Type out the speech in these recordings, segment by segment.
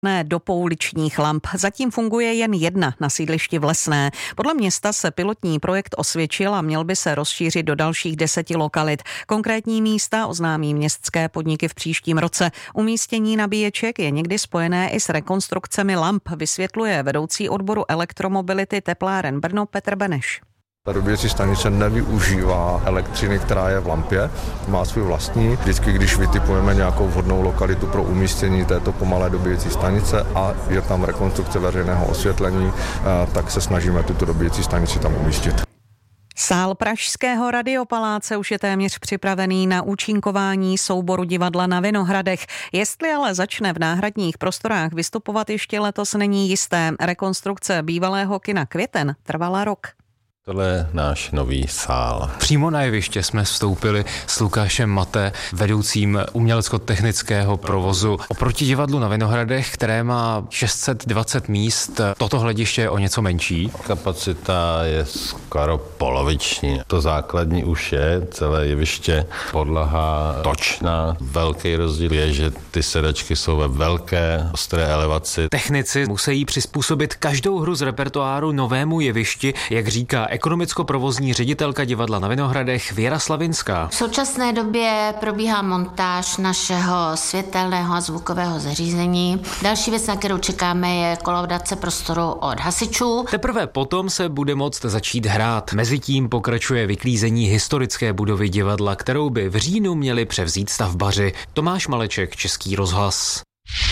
do pouličních lamp. Zatím funguje jen jedna na sídlišti v Lesné. Podle města se pilotní projekt osvědčil a měl by se rozšířit do dalších 10 lokalit. Konkrétní místa oznámí městské podniky v příštím roce. Umístění nabíječek je někdy spojené i s rekonstrukcemi lamp, vysvětluje vedoucí odboru elektromobility Tepláren Brno Petr Beneš. Ta dobíjecí stanice nevyužívá elektřiny, která je v lampě, má svůj vlastní. Vždycky, když vytipujeme nějakou vhodnou lokalitu pro umístění této pomalé dobíjecí stanice a je tam rekonstrukce veřejného osvětlení, tak se snažíme tuto dobíjecí stanici tam umístit. Sál pražského Radiopaláce už je téměř připravený na účinkování souboru Divadla na Vinohradech. Jestli ale začne v náhradních prostorách vystupovat ještě letos, není jisté. Rekonstrukce bývalého kina Květen trvala rok. Tohle je náš nový sál. Přímo na jeviště jsme vstoupili s Lukášem Mate, vedoucím umělecko-technického provozu. Oproti Divadlu na Vinohradech, které má 620 míst, toto hlediště je o něco menší. Kapacita je skoro poloviční. To základní už je, celé jeviště, podlaha točná. Velký rozdíl je, že ty sedačky jsou ve velké, ostré elevaci. Technici musí přizpůsobit každou hru z repertoáru novému jevišti, jak říká ekonomicko-provozní ředitelka Divadla na Vinohradech Věra Slavinská. V současné době probíhá montáž našeho světelného a zvukového zařízení. Další věc, na kterou čekáme, je kolaudace prostoru od hasičů. Teprve potom se bude moct začít hrát. Mezitím pokračuje vyklízení historické budovy divadla, kterou by v říjnu měli převzít stavbaři. Tomáš Maleček, Český rozhlas.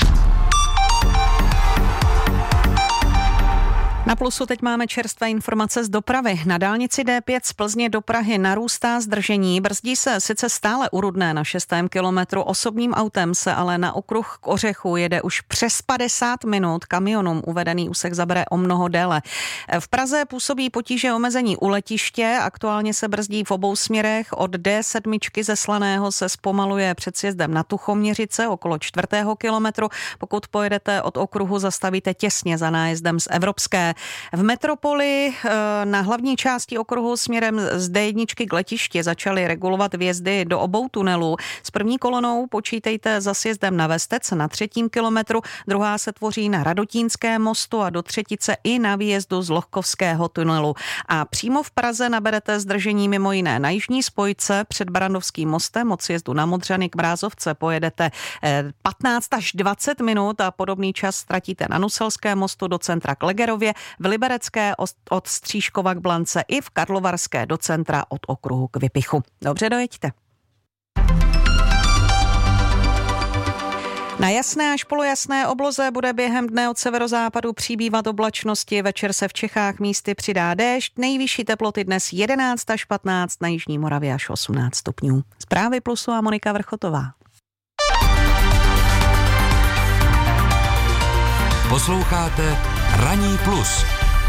Na Plusu teď máme čerstvé informace z dopravy. Na dálnici D5 z Plzně do Prahy narůstá zdržení. Brzdí se sice stále u Rudné na 6. kilometru. Osobním autem se ale na okruh k Ořechu jede už přes 50 minut. Kamionům uvedený úsek zabere o mnoho déle. V Praze působí potíže omezení u letiště. Aktuálně se brzdí v obou směrech. Od D7 ze Slaného se zpomaluje před sjezdem na Tuchoměřice okolo 4. kilometru. Pokud pojedete od okruhu, zastavíte těsně za nájezdem z Evropské. V metropoli na hlavní části okruhu směrem z D1 k letišti začaly regulovat vjezdy do obou tunelů. S první kolonou počítejte za sjezdem na Vestec na 3. kilometru, druhá se tvoří na Radotínském mostu a do třetice i na výjezdu z Lohkovského tunelu. A přímo v Praze naberete zdržení mimo jiné na jižní spojce před Barandovským mostem. Od sjezdu na Modřany k Brázovce pojedete 15 až 20 minut a podobný čas ztratíte na Nuselském mostu do centra k Legerově, v Liberecké od Stříškova k Blance i v Karlovarské do centra od okruhu k Vypichu. Dobře, dojeďte. Na jasné až polojasné obloze bude během dne od severozápadu přibývat oblačnosti. Večer se v Čechách místy přidá déšť. Nejvyšší teploty dnes 11 až 15, na jižní Moravě až 18 stupňů. Zprávy Plusu a Monika Vrchotová. Posloucháte Ranní plus.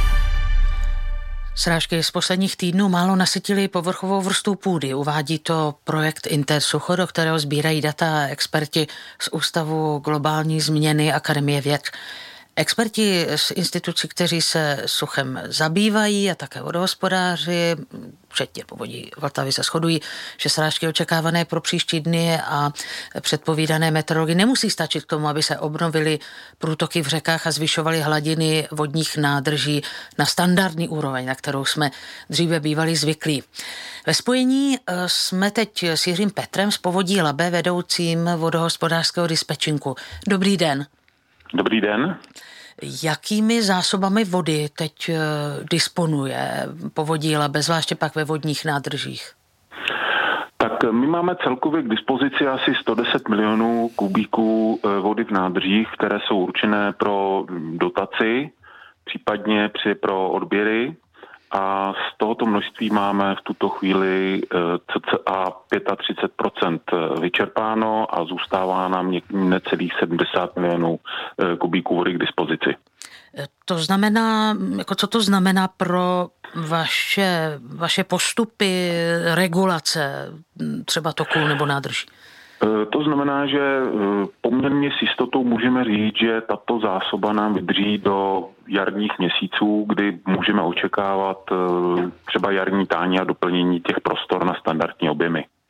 Srážky z posledních týdnů málo nasytily povrchovou vrstvu půdy. Uvádí to projekt Intersucho, do kterého sbírají data experti z Ústavu globální změny Akademie věd. Experti z institucí, kteří se suchem zabývají a také vodohospodáři, včetně Povodí Vltavy, se shodují, že srážky očekávané pro příští dny a předpovídané meteorology nemusí stačit k tomu, aby se obnovily průtoky v řekách a zvyšovaly hladiny vodních nádrží na standardní úroveň, na kterou jsme dříve bývali zvyklí. Ve spojení jsme teď s Jiřím Petrem z Povodí Labe, vedoucím vodohospodářského dispečinku. Dobrý den. Dobrý den. Jakými zásobami vody teď disponuje Povodí Labe, zvláště pak ve vodních nádržích? Tak my máme celkově k dispozici asi 110 milionů kubíků vody v nádržích, které jsou určené pro dotaci, případně pro odběry. A z tohoto množství máme v tuto chvíli cca 35% vyčerpáno a zůstává nám necelých 70 milionů kubíků vody k dispozici. To znamená, co to znamená pro vaše postupy regulace třeba toků nebo nádrží? To znamená, že poměrně s jistotou můžeme říct, že tato zásoba nám vydrží do jarních měsíců, kdy můžeme očekávat třeba jarní tání a doplnění těch prostor na standardní objemy.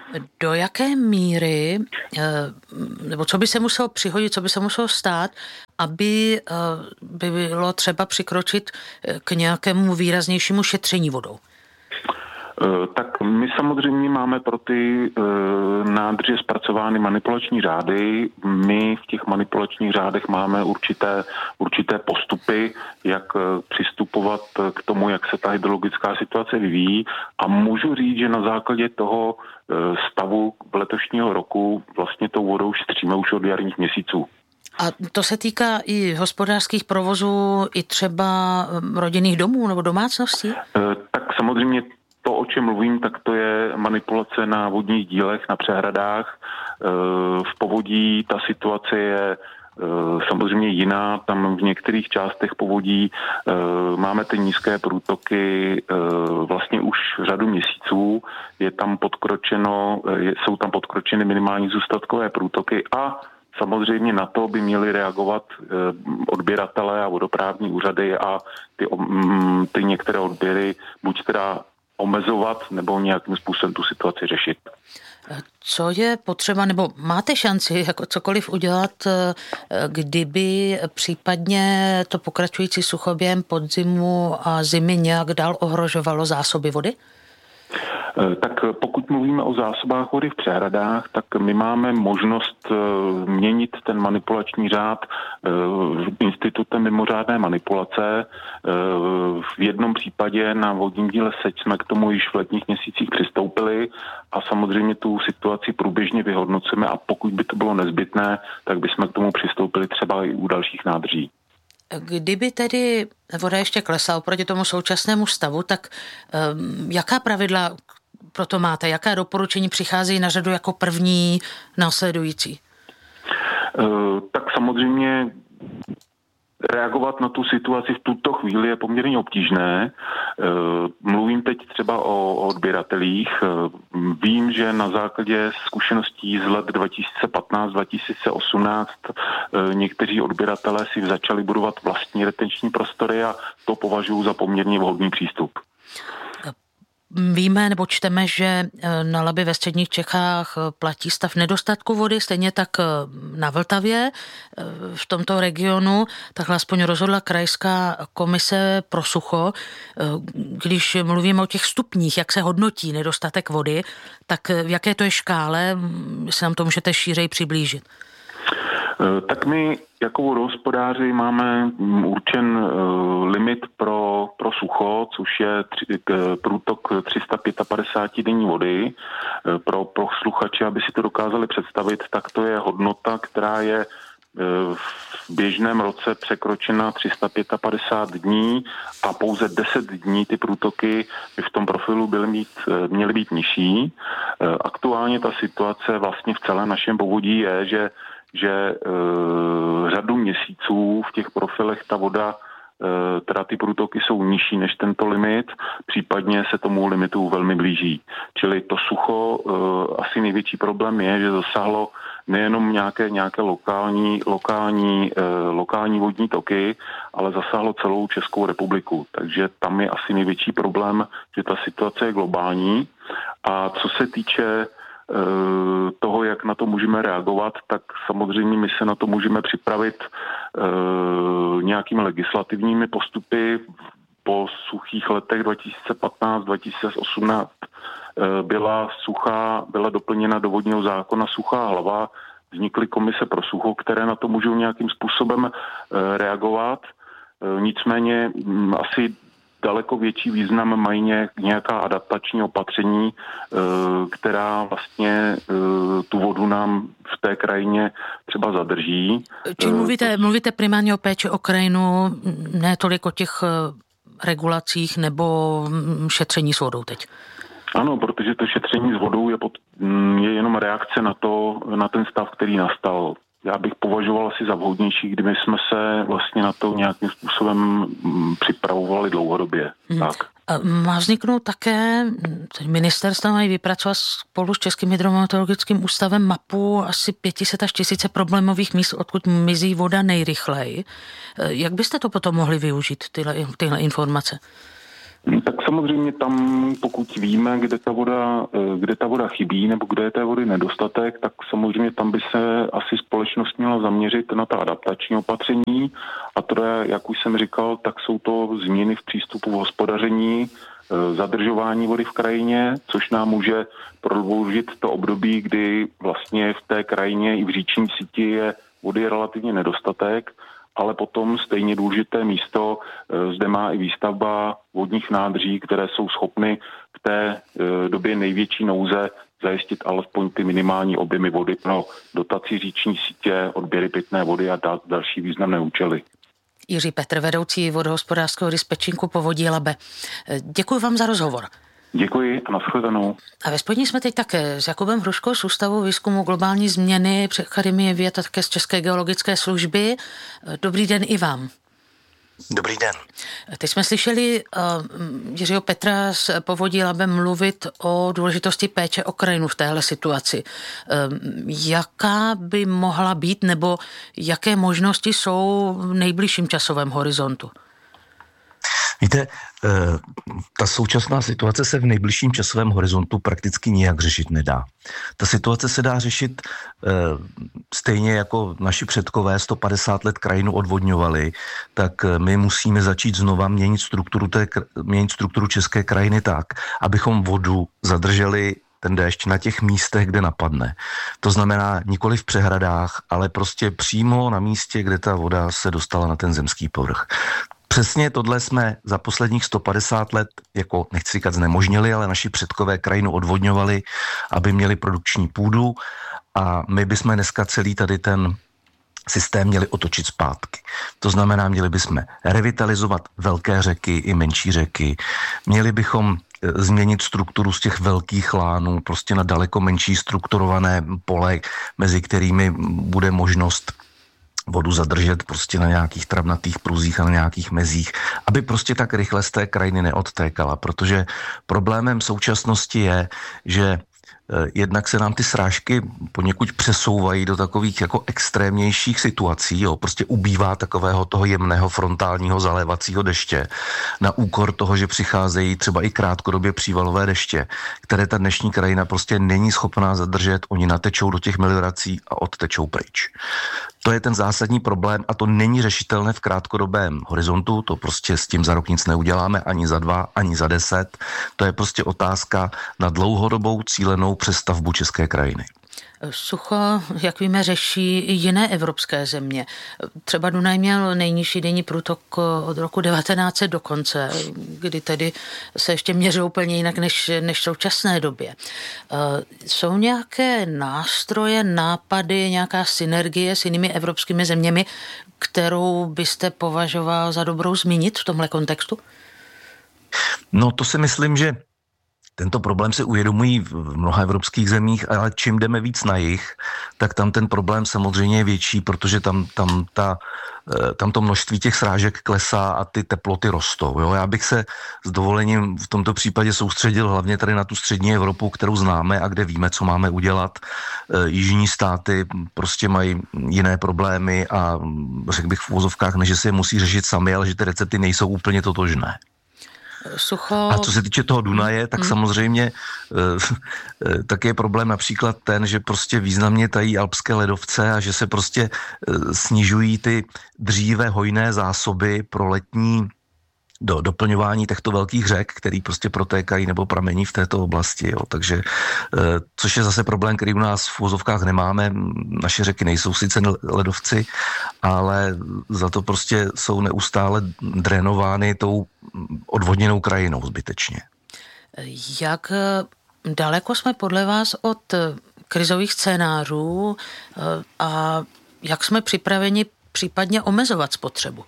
Do jaké míry, nebo co by se muselo přihodit, co by se muselo stát, aby by bylo třeba přikročit k nějakému výraznějšímu šetření vodou? Tak my samozřejmě máme pro ty nádrže zpracovány manipulační řády. My v těch manipulačních řádech máme určité postupy, jak přistupovat k tomu, jak se ta hydrologická situace vyvíjí. A můžu říct, že na základě toho stavu letošního roku vlastně tou vodou šetříme už od jarních měsíců. A to se týká i hospodářských provozů, i třeba rodinných domů nebo domácností? Tak samozřejmě to, o čem mluvím, tak to je manipulace na vodních dílech, na přehradách. V povodí ta situace je samozřejmě jiná. Tam v některých částech povodí máme ty nízké průtoky vlastně už řadu měsíců. Jsou tam podkročeny minimální zůstatkové průtoky a samozřejmě na to by měli reagovat odběratelé a vodoprávní úřady a ty některé odběry buď teda omezovat nebo nějakým způsobem tu situaci řešit. Co je potřeba, nebo máte šanci jako cokoliv udělat, kdyby případně to pokračující sucho během podzimu a zimy nějak dál ohrožovalo zásoby vody? Tak pokud mluvíme o zásobách vody v přehradách, tak my máme možnost měnit ten manipulační řád institutem mimořádné manipulace. V jednom případě na vodním díle Seč jsme k tomu již v letních měsících přistoupili a samozřejmě tu situaci průběžně vyhodnocujeme a pokud by to bylo nezbytné, tak bychom k tomu přistoupili třeba i u dalších nádrží. Kdyby tedy voda ještě klesala oproti tomu současnému stavu, tak jaká pravidla pro to máte? Jaká doporučení přichází na řadu jako první následující? Tak samozřejmě reagovat na tu situaci v tuto chvíli je poměrně obtížné. Mluvím teď třeba o odběratelích. Vím, že na základě zkušeností z let 2015-2018 někteří odběratelé si začali budovat vlastní retenční prostory a to považuji za poměrně vhodný přístup. Víme nebo čteme, že na Labi ve středních Čechách platí stav nedostatku vody, stejně tak na Vltavě v tomto regionu, takhle aspoň rozhodla krajská komise pro sucho. Když mluvíme o těch stupních, jak se hodnotí nedostatek vody, tak v jaké to je škále, jestli nám to můžete šířej přiblížit? Tak my jako vodohospodáři máme určen limit pro sucho, což je průtok 355 denní vody. Pro posluchače, aby si to dokázali představit, tak to je hodnota, která je v běžném roce překročena 355 dní a pouze 10 dní ty průtoky by v tom profilu měly být nižší. Aktuálně ta situace vlastně v celém našem povodí je, že řadu měsíců v těch profilech ta voda, teda ty průtoky jsou nižší než tento limit, případně se tomu limitu velmi blíží. Čili to sucho, asi největší problém je, že zasáhlo nejenom nějaké lokální vodní toky, ale zasáhlo celou Českou republiku. Takže tam je asi největší problém, že ta situace je globální. A co se týče toho, jak na to můžeme reagovat, tak samozřejmě my se na to můžeme připravit nějakými legislativními postupy. Po suchých letech 2015-2018 byla doplněna do vodního zákona suchá hlava, vznikly komise pro sucho, které na to můžou nějakým způsobem reagovat. Nicméně asi daleko větší význam mají nějaká adaptační opatření, která vlastně tu vodu nám v té krajině třeba zadrží. Čili mluvíte primárně o péči o krajinu, ne tolik o těch regulacích nebo šetření s vodou teď? Ano, protože to šetření s vodou je jenom reakce na ten stav, který nastal. Já bych považoval asi za vhodnější, kdyby jsme se vlastně na to nějakým způsobem připravovali dlouhodobě. Tak. Má vzniknout také, ministerstva mají vypracovat spolu s Českým hydrometeorologickým ústavem mapu asi 500 až 1000 problémových míst, odkud mizí voda nejrychleji. Jak byste to potom mohli využít, tyhle informace? Tak samozřejmě tam, pokud víme, kde ta voda chybí nebo kde je té vody nedostatek, tak samozřejmě tam by se asi společnost měla zaměřit na ta adaptační opatření. A to je, jak už jsem říkal, tak jsou to změny v přístupu v hospodaření, zadržování vody v krajině, což nám může prodloužit to období, kdy vlastně v té krajině i v říční síti je vody relativně nedostatek, ale potom stejně důležité místo zde má i výstavba vodních nádrží, které jsou schopny v té době největší nouze zajistit alespoň ty minimální objemy vody pro dotaci říční sítě, odběry pitné vody a další významné účely. Jiří Petr, vedoucí vodohospodářského dispečinku Povodí Labe. Děkuji vám za rozhovor. Děkuji a nashledanou. A ve spojení jsme teď také s Jakubem Hruškou z Ústavu výzkumu globální změny při Akademii věd a také z České geologické služby. Dobrý den i vám. Dobrý den. Teď jsme slyšeli Jiřího Petra z Povodí Labe mluvit o důležitosti péče o krajinu v téhle situaci. Jaká by mohla být nebo jaké možnosti jsou v nejbližším časovém horizontu? Víte, ta současná situace se v nejbližším časovém horizontu prakticky nijak řešit nedá. Ta situace se dá řešit stejně jako naši předkové 150 let krajinu odvodňovali, tak my musíme začít znova měnit strukturu české krajiny tak, abychom vodu zadrželi ten déšť na těch místech, kde napadne. To znamená nikoli v přehradách, ale prostě přímo na místě, kde ta voda se dostala na ten zemský povrch. Přesně tohle jsme za posledních 150 let, jako nechci říkat znemožnili, ale naši předkové krajinu odvodňovali, aby měli produkční půdu a my bychom dneska celý tady ten systém měli otočit zpátky. To znamená, měli bychom revitalizovat velké řeky i menší řeky, měli bychom změnit strukturu z těch velkých lánů prostě na daleko menší strukturované pole, mezi kterými bude možnost vodu zadržet prostě na nějakých travnatých pruzích a na nějakých mezích, aby prostě tak rychle z té krajiny neodtékala, protože problémem současnosti je, že jednak se nám ty srážky poněkud přesouvají do takových jako extrémnějších situací, jo, prostě ubývá takového toho jemného frontálního zalévacího deště na úkor toho, že přicházejí třeba i krátkodobě přívalové deště, které ta dnešní krajina prostě není schopná zadržet, oni natečou do těch meliorací a odtečou pryč. To je ten zásadní problém a to není řešitelné v krátkodobém horizontu, to prostě s tím za rok nic neuděláme, ani za 2, ani za 10. To je prostě otázka na dlouhodobou cílenou přestavbu české krajiny. Sucho, jak víme, řeší i jiné evropské země. Třeba Dunaj měl nejnižší denní průtok od roku 1900 do konce, kdy tedy se ještě měřil úplně jinak než v současné době. Jsou nějaké nástroje, nápady, nějaká synergie s jinými evropskými zeměmi, kterou byste považoval za dobrou zmínit v tomhle kontextu? No to si myslím, že tento problém se uvědomují v mnoha evropských zemích, ale čím jdeme víc na jih, tak tam ten problém samozřejmě je větší, protože tam to množství těch srážek klesá a ty teploty rostou. Jo? Já bych se s dovolením v tomto případě soustředil hlavně tady na tu střední Evropu, kterou známe a kde víme, co máme udělat. Jižní státy prostě mají jiné problémy a řekl bych v uvozovkách, ne, že se je musí řešit sami, ale že ty recepty nejsou úplně totožné. Sucho. A co se týče toho Dunaje, tak samozřejmě tak je problém například ten, že prostě významně tají alpské ledovce a že se prostě snižují ty dříve hojné zásoby pro letní do doplňování těchto velkých řek, který prostě protékají nebo pramení v této oblasti. Jo. Takže, což je zase problém, který u nás v uvozovkách nemáme. Naše řeky nejsou sice ledovci, ale za to prostě jsou neustále drénovány tou odvodněnou krajinou zbytečně. Jak daleko jsme podle vás od krizových scénářů a jak jsme připraveni případně omezovat spotřebu?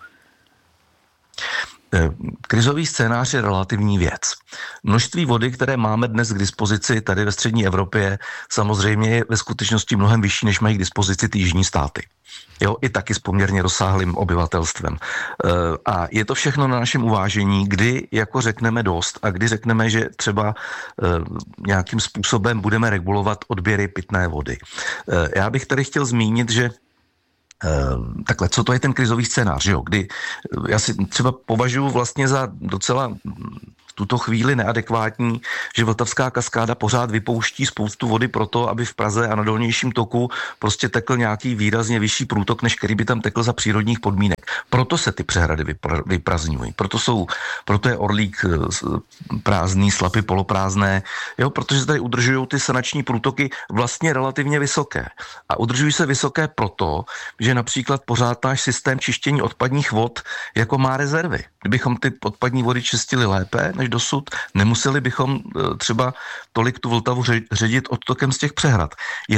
Krizový scénář je relativní věc. Množství vody, které máme dnes k dispozici tady ve střední Evropě, samozřejmě je ve skutečnosti mnohem vyšší, než mají k dispozici ty jižní státy. Jo, i taky s poměrně rozsáhlým obyvatelstvem. A je to všechno na našem uvážení, kdy jako řekneme dost a kdy řekneme, že třeba nějakým způsobem budeme regulovat odběry pitné vody. Já bych tady chtěl zmínit, že takhle, co to je ten krizový scénář, jo? Kdy já si třeba považuji vlastně za docela v tuto chvíli neadekvátní, že Vltavská kaskáda pořád vypouští spoustu vody proto, aby v Praze a na dolnějším toku prostě tekl nějaký výrazně vyšší průtok, než který by tam tekl za přírodních podmínek. Proto se ty přehrady vyprazňují. Proto je Orlík prázdný, Slapy poloprázdné, jo, protože se tady udržují ty sanační průtoky vlastně relativně vysoké. A udržují se vysoké proto, že například pořád náš systém čištění odpadních vod jako má rezervy. Kdybychom ty odpadní vody čistili lépe než dosud, nemuseli bychom třeba tolik tu Vltavu ředit odtokem z těch přehrad.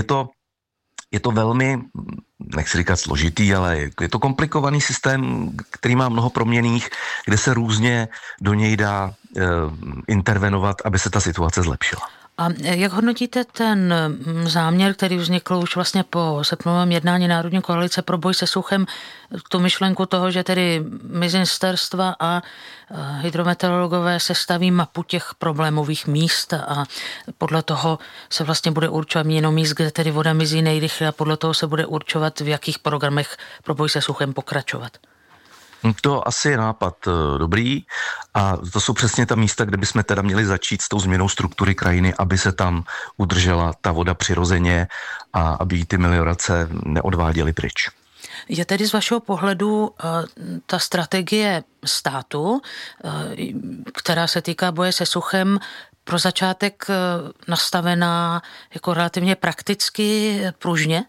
Je to velmi, nechci říkat složitý, ale je to komplikovaný systém, který má mnoho proměnných, kde se různě do něj dá intervenovat, aby se ta situace zlepšila. A jak hodnotíte ten záměr, který vznikl už vlastně po srpnovém jednání Národní koalice pro boj se suchem, tu myšlenku toho, že tedy ministerstva a hydrometeorologové sestaví mapu těch problémových míst a podle toho se vlastně bude určovat měno míst, kde tedy voda mizí nejrychleji a podle toho se bude určovat, v jakých programech pro boj se suchem pokračovat? To asi je nápad dobrý a to jsou přesně ta místa, kde bychom teda měli začít s tou změnou struktury krajiny, aby se tam udržela ta voda přirozeně a aby ty meliorace neodváděly pryč. Je tedy z vašeho pohledu ta strategie státu, která se týká boje se suchem, pro začátek nastavená jako relativně prakticky pružně?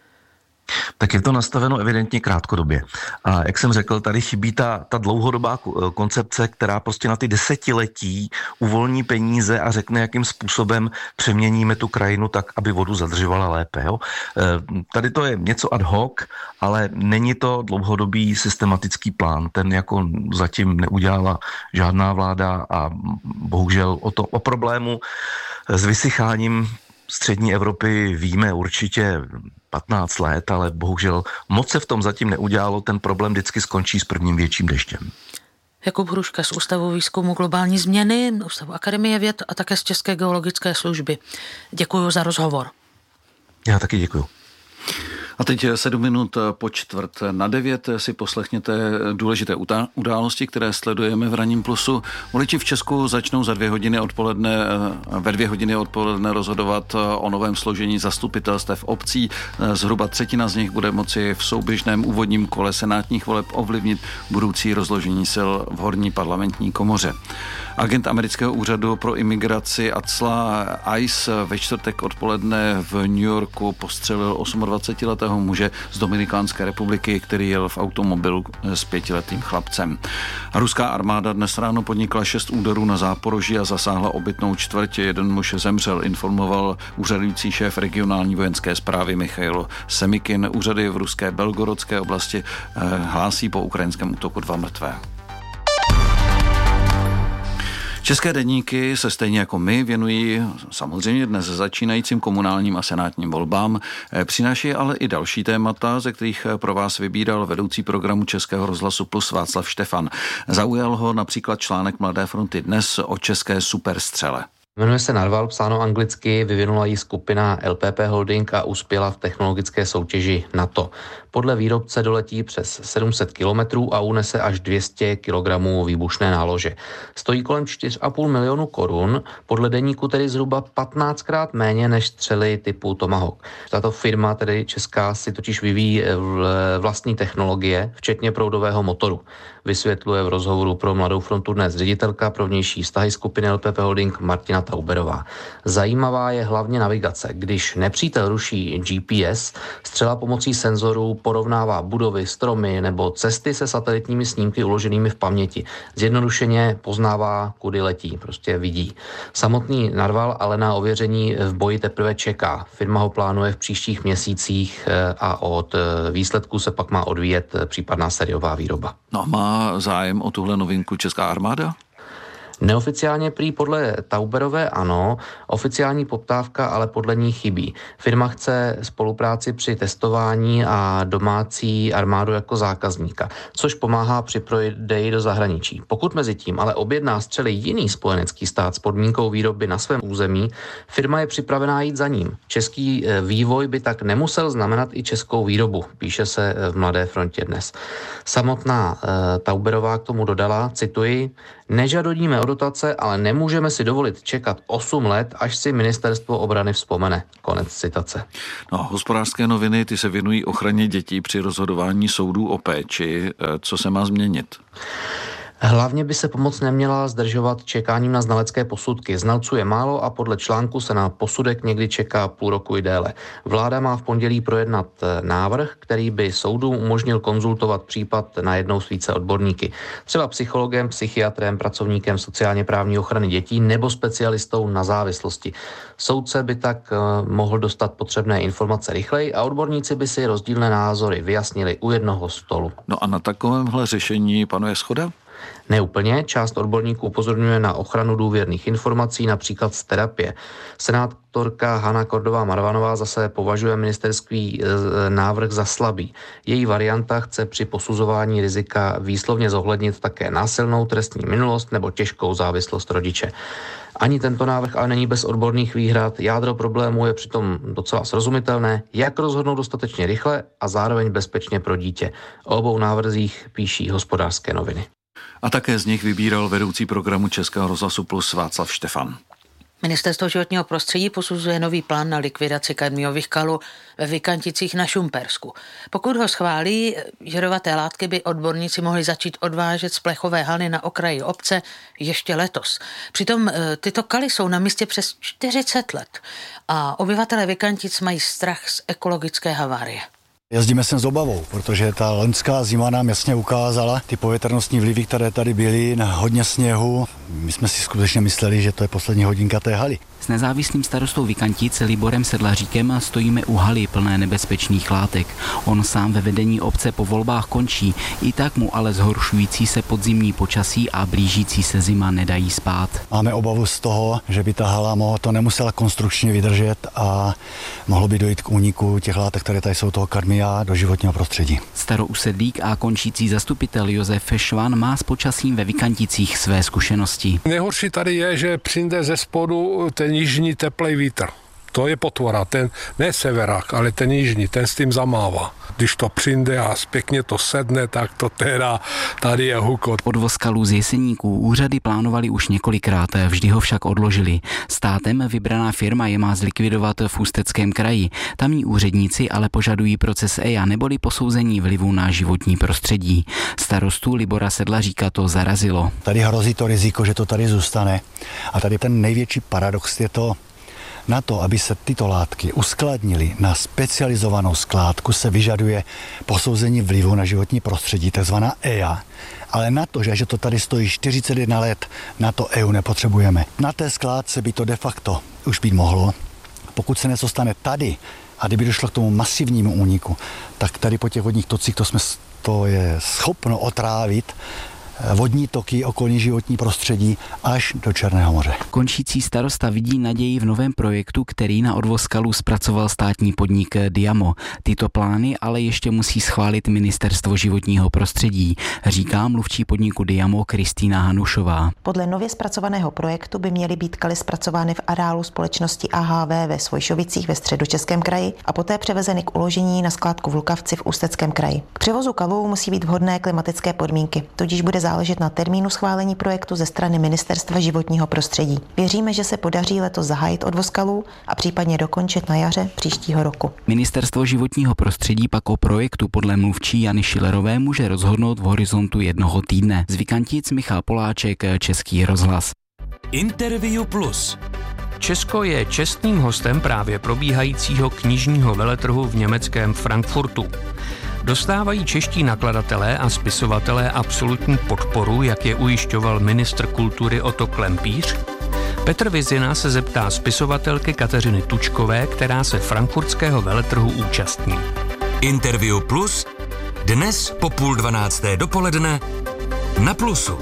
Tak je to nastaveno evidentně krátkodobě. A jak jsem řekl, tady chybí ta dlouhodobá koncepce, která prostě na ty desetiletí uvolní peníze a řekne, jakým způsobem přeměníme tu krajinu tak, aby vodu zadržovala lépe. Jo? Tady to je něco ad hoc, ale není to dlouhodobý systematický plán. Ten jako zatím neudělala žádná vláda a bohužel o problému s vysycháním střední Evropy víme určitě 15 let, ale bohužel moc se v tom zatím neudělalo, ten problém vždycky skončí s prvním větším deštěm. Jakub Hruška z Ústavu výzkumu globální změny, Ústavu Akademie věd a také z České geologické služby. Děkuji za rozhovor. Já taky děkuji. A teď 7 minut po 8:45 si poslechněte důležité události, které sledujeme v Ranním plusu. Voliči v Česku začnou ve 2 hodiny odpoledne rozhodovat o novém složení zastupitelstev obcí. Zhruba 1/3 z nich bude moci v souběžném úvodním kole senátních voleb ovlivnit budoucí rozložení sil v horní parlamentní komoře. Agent amerického úřadu pro imigraci ACLA ICE ve čtvrtek odpoledne v New Yorku postřelil 28letého muže z Dominikánské republiky, který jel v automobilu s 5letým chlapcem. A ruská armáda dnes ráno podnikla 6 úderů na Záporoží a zasáhla obytnou čtvrť. Jeden muž zemřel, informoval úřadující šéf regionální vojenské správy Michail Semikin. Úřady v ruské Belgorodské oblasti hlásí po ukrajinském útoku 2 mrtvé. České deníky se stejně jako my věnují samozřejmě dnes začínajícím komunálním a senátním volbám. Přináší ale i další témata, ze kterých pro vás vybíral vedoucí programu Českého rozhlasu Plus Václav Štefan. Zaujal ho například článek Mladé fronty dnes o české superstřele. Jmenuje se Narval, psáno anglicky, vyvinula ji skupina LPP Holding a uspěla v technologické soutěži NATO. Podle výrobce doletí přes 700 kilometrů a unese až 200 kilogramů výbušné nálože. Stojí kolem 4,5 milionu korun, podle deníku tedy zhruba 15krát méně než střely typu Tomahawk. Tato firma, tedy česká, si totiž vyvíjí vlastní technologie, včetně proudového motoru. Vysvětluje v rozhovoru pro Mladou frontu dnes ředitelka pro vnější vztahy skupiny LPP Holding Martina Tauberová. Zajímavá je hlavně navigace. Když nepřítel ruší GPS, střela pomocí senzorů porovnává budovy, stromy nebo cesty se satelitními snímky uloženými v paměti. Zjednodušeně poznává, kudy letí, prostě vidí. Samotný Narval ale na ověření v boji teprve čeká. Firma ho plánuje v příštích měsících a od výsledků se pak má odvíjet případná sériová výroba. No, má zájem o tuhle novinku česká armáda? Neoficiálně prý podle Tauberové ano, oficiální poptávka ale podle ní chybí. Firma chce spolupráci při testování a domácí armádu jako zákazníka, což pomáhá při prodeji do zahraničí. Pokud mezi tím ale objedná střely jiný spojenecký stát s podmínkou výroby na svém území, firma je připravená jít za ním. Český vývoj by tak nemusel znamenat i českou výrobu, píše se v Mladé frontě dnes. Samotná Tauberová k tomu dodala, cituji, nežadoníme od dotace, ale nemůžeme si dovolit čekat 8 let, až si ministerstvo obrany vzpomene. Konec citace. No, Hospodářské noviny, ty se věnují ochraně dětí při rozhodování soudů o péči. Co se má změnit? Hlavně by se pomoc neměla zdržovat čekáním na znalecké posudky. Znalců je málo a podle článku se na posudek někdy čeká půl roku i déle. Vláda má v pondělí projednat návrh, který by soudům umožnil konzultovat případ najednou s více odborníky. Třeba psychologem, psychiatrem, pracovníkem sociálně právní ochrany dětí nebo specialistou na závislosti. Soudce by tak mohl dostat potřebné informace rychleji a odborníci by si rozdílné názory vyjasnili u jednoho stolu. No a na takovémhle řešení panuje shoda? Neúplně, část odborníků upozorňuje na ochranu důvěrných informací, například z terapie. Senátorka Hana Kordová-Marvanová zase považuje ministerský návrh za slabý. Její varianta chce při posuzování rizika výslovně zohlednit také násilnou trestní minulost nebo těžkou závislost rodiče. Ani tento návrh ale není bez odborných výhrad. Jádro problému je přitom docela srozumitelné, jak rozhodnout dostatečně rychle a zároveň bezpečně pro dítě. O obou návrzích píší Hospodářské noviny. A také z nich vybíral vedoucí programu Českého rozhlasu Plus Václav Štefan. Ministerstvo životního prostředí posuzuje nový plán na likvidaci kadmiových kalů ve Vikanticích na Šumpersku. Pokud ho schválí, jedovaté látky by odborníci mohli začít odvážet z plechové haly na okraji obce ještě letos. Přitom tyto kaly jsou na místě přes 40 let a obyvatelé Vikantic mají strach z ekologické havárie. Jezdíme sem s obavou, protože ta loňská zima nám jasně ukázala ty povětrnostní vlivy, které tady byly, na hodně sněhu. My jsme si skutečně mysleli, že to je poslední hodinka té haly. S nezávislým starostou Vikantic Liborem Sedlaříkem stojíme u haly plné nebezpečných látek. On sám ve vedení obce po volbách končí, i tak mu ale zhoršující se podzimní počasí a blížící se zima nedají spát. Máme obavu z toho, že by ta hala to nemusela konstrukčně vydržet a mohlo by dojít k úniku těch látek, které tady jsou toho kadmia do životního prostředí. Starousedlík a končící zastupitel Josef Švan má s počasím ve Vikanticích své zkušenosti. Nejhorší tady je, že přijde ze spodu ten jižní teplej vítr. To je potvora, ten ne severák, ale ten jižní, ten s tím zamává. Když to přijde a pěkně to sedne, tak to teda tady je hukot. Odvoz kalů z Jeseníků úřady plánovali už několikrát, vždy ho však odložili. Státem vybraná firma je má zlikvidovat v Ústeckém kraji. Tamní úředníci ale požadují proces EIA neboli posouzení vlivu na životní prostředí. Starostu Libora Sedlaříka to zarazilo. Tady hrozí to riziko, že to tady zůstane. A tady ten největší paradox je to, na to, aby se tyto látky uskladnily na specializovanou skládku, se vyžaduje posouzení vlivu na životní prostředí, takzvaná EIA. Ale na to, že to tady stojí 41 let, na to EU nepotřebujeme. Na té skládce by to de facto už být mohlo. Pokud se něco stane tady a kdyby došlo k tomu masivnímu úniku, tak tady po těch vodních tocích to je schopno otrávit vodní toky, okolní životní prostředí až do Černého moře. Končící starosta vidí naději v novém projektu, který na odvoz kalů zpracoval státní podnik Diamo. Tyto plány ale ještě musí schválit Ministerstvo životního prostředí, říká mluvčí podniku Diamo Kristýna Hanušová. Podle nově zpracovaného projektu by měly být kaly zpracovány v areálu společnosti AHV ve Svojšovicích ve Středočeském kraji a poté převezeny k uložení na skládku v Lukavci v Ústeckém kraji. K převozu kalů musí být vhodné klimatické podmínky, tudíž bude záležet na termínu schválení projektu ze strany Ministerstva životního prostředí. Věříme, že se podaří letos zahájit odvoz kalů a případně dokončit na jaře příštího roku. Ministerstvo životního prostředí pak o projektu podle mluvčí Jany Šilerové může rozhodnout v horizontu 1 týdne. Z Vikantic Michal Poláček, Český rozhlas. Interview Plus. Česko je čestným hostem právě probíhajícího knižního veletrhu v německém Frankfurtu. Dostávají čeští nakladatelé a spisovatelé absolutní podporu, jak je ujišťoval ministr kultury Otto Klempíř? Petr Vizina se zeptá spisovatelky Kateřiny Tučkové, která se frankfurtského veletrhu účastní. Interview Plus dnes po 11:30 dopoledne na Plusu.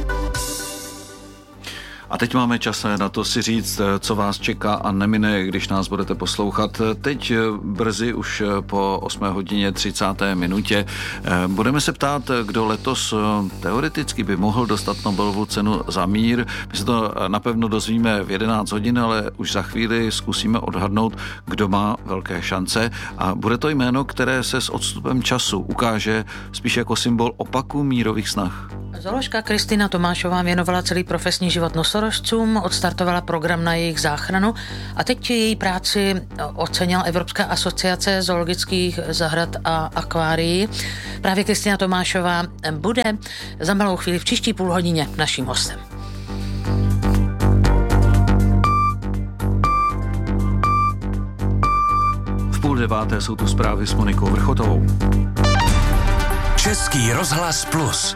A teď máme čas na to si říct, co vás čeká a nemine, když nás budete poslouchat. Teď brzy už po 8:30 minutě. Budeme se ptát, kdo letos teoreticky by mohl dostat Nobelovu cenu za mír. My se to napevno dozvíme v 11 hodin, ale už za chvíli zkusíme odhadnout, kdo má velké šance. A bude to jméno, které se s odstupem času ukáže spíš jako symbol opaku mírových snah. Zooložka Kristýna Tomášová věnovala celý profesní život nosorožcům, odstartovala program na jejich záchranu a teď její práci ocenila Evropská asociace zoologických zahrad a akvárií. Právě Kristýna Tomášová bude za malou chvíli v příští půlhodině naším hostem. V 8:30 jsou tu zprávy s Monikou Vrchotovou. Český rozhlas Plus.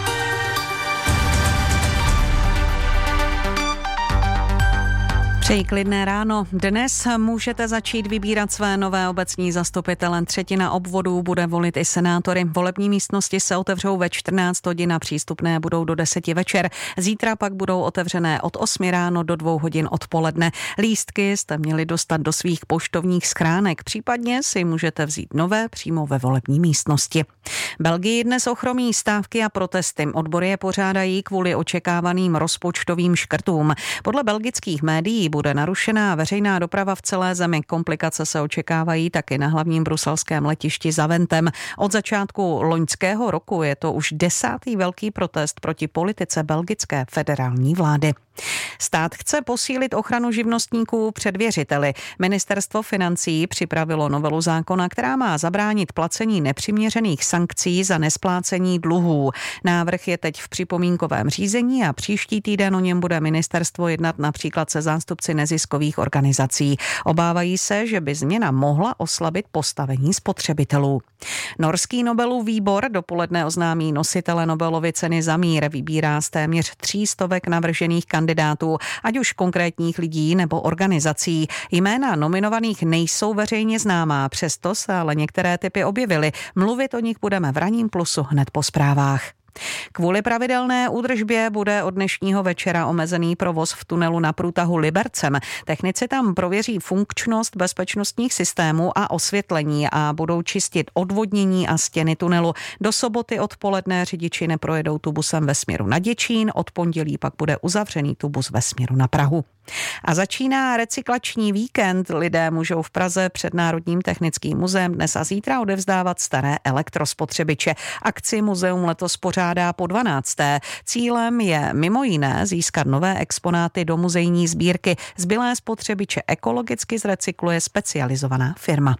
Přeji klidné ráno. Dnes můžete začít vybírat své nové obecní zastupitele. 1/3 obvodů bude volit i senátory. Volební místnosti se otevřou ve 14 hodin a přístupné budou do 10 večer. Zítra pak budou otevřené od 8 ráno do 2 hodin odpoledne. Lístky jste měli dostat do svých poštovních schránek. Případně si můžete vzít nové přímo ve volební místnosti. Belgii dnes ochromí stávky a protesty. Odbory je pořádají kvůli očekávaným rozpočtovým škrtům. Podle belgických médií bude narušená veřejná doprava v celé zemi. Komplikace se očekávají taky na hlavním bruselském letišti Zaventem. Od začátku loňského roku je to už 10. velký protest proti politice belgické federální vlády. Stát chce posílit ochranu živnostníků před věřiteli. Ministerstvo financí připravilo novelu zákona, která má zabránit placení nepřiměřených sankcí za nesplácení dluhů. Návrh je teď v připomínkovém řízení a příští týden o něm bude ministerstvo jednat například se zástupci neziskových organizací. Obávají se, že by změna mohla oslabit postavení spotřebitelů. Norský Nobelův výbor dopoledne oznámí nositele Nobelovy ceny za mír. Vybírá z téměř 300 navržených kandidátů, ať už konkrétních lidí nebo organizací. Jména nominovaných nejsou veřejně známá, přesto se ale některé typy objevily. Mluvit o nich budeme v Ranním Plusu hned po zprávách. Kvůli pravidelné údržbě bude od dnešního večera omezený provoz v tunelu na průtahu Libercem. Technici tam prověří funkčnost bezpečnostních systémů a osvětlení a budou čistit odvodnění a stěny tunelu. Do soboty odpoledne řidiči neprojedou tubusem ve směru na Děčín, od pondělí pak bude uzavřený tubus ve směru na Prahu. A začíná recyklační víkend. Lidé můžou v Praze před Národním technickým muzeem dnes a zítra odevzdávat staré elektrospotřebiče. Akci muzeum letos pořádá po 12. Cílem je mimo jiné získat nové exponáty do muzejní sbírky. Zbylé spotřebiče ekologicky zrecykluje specializovaná firma.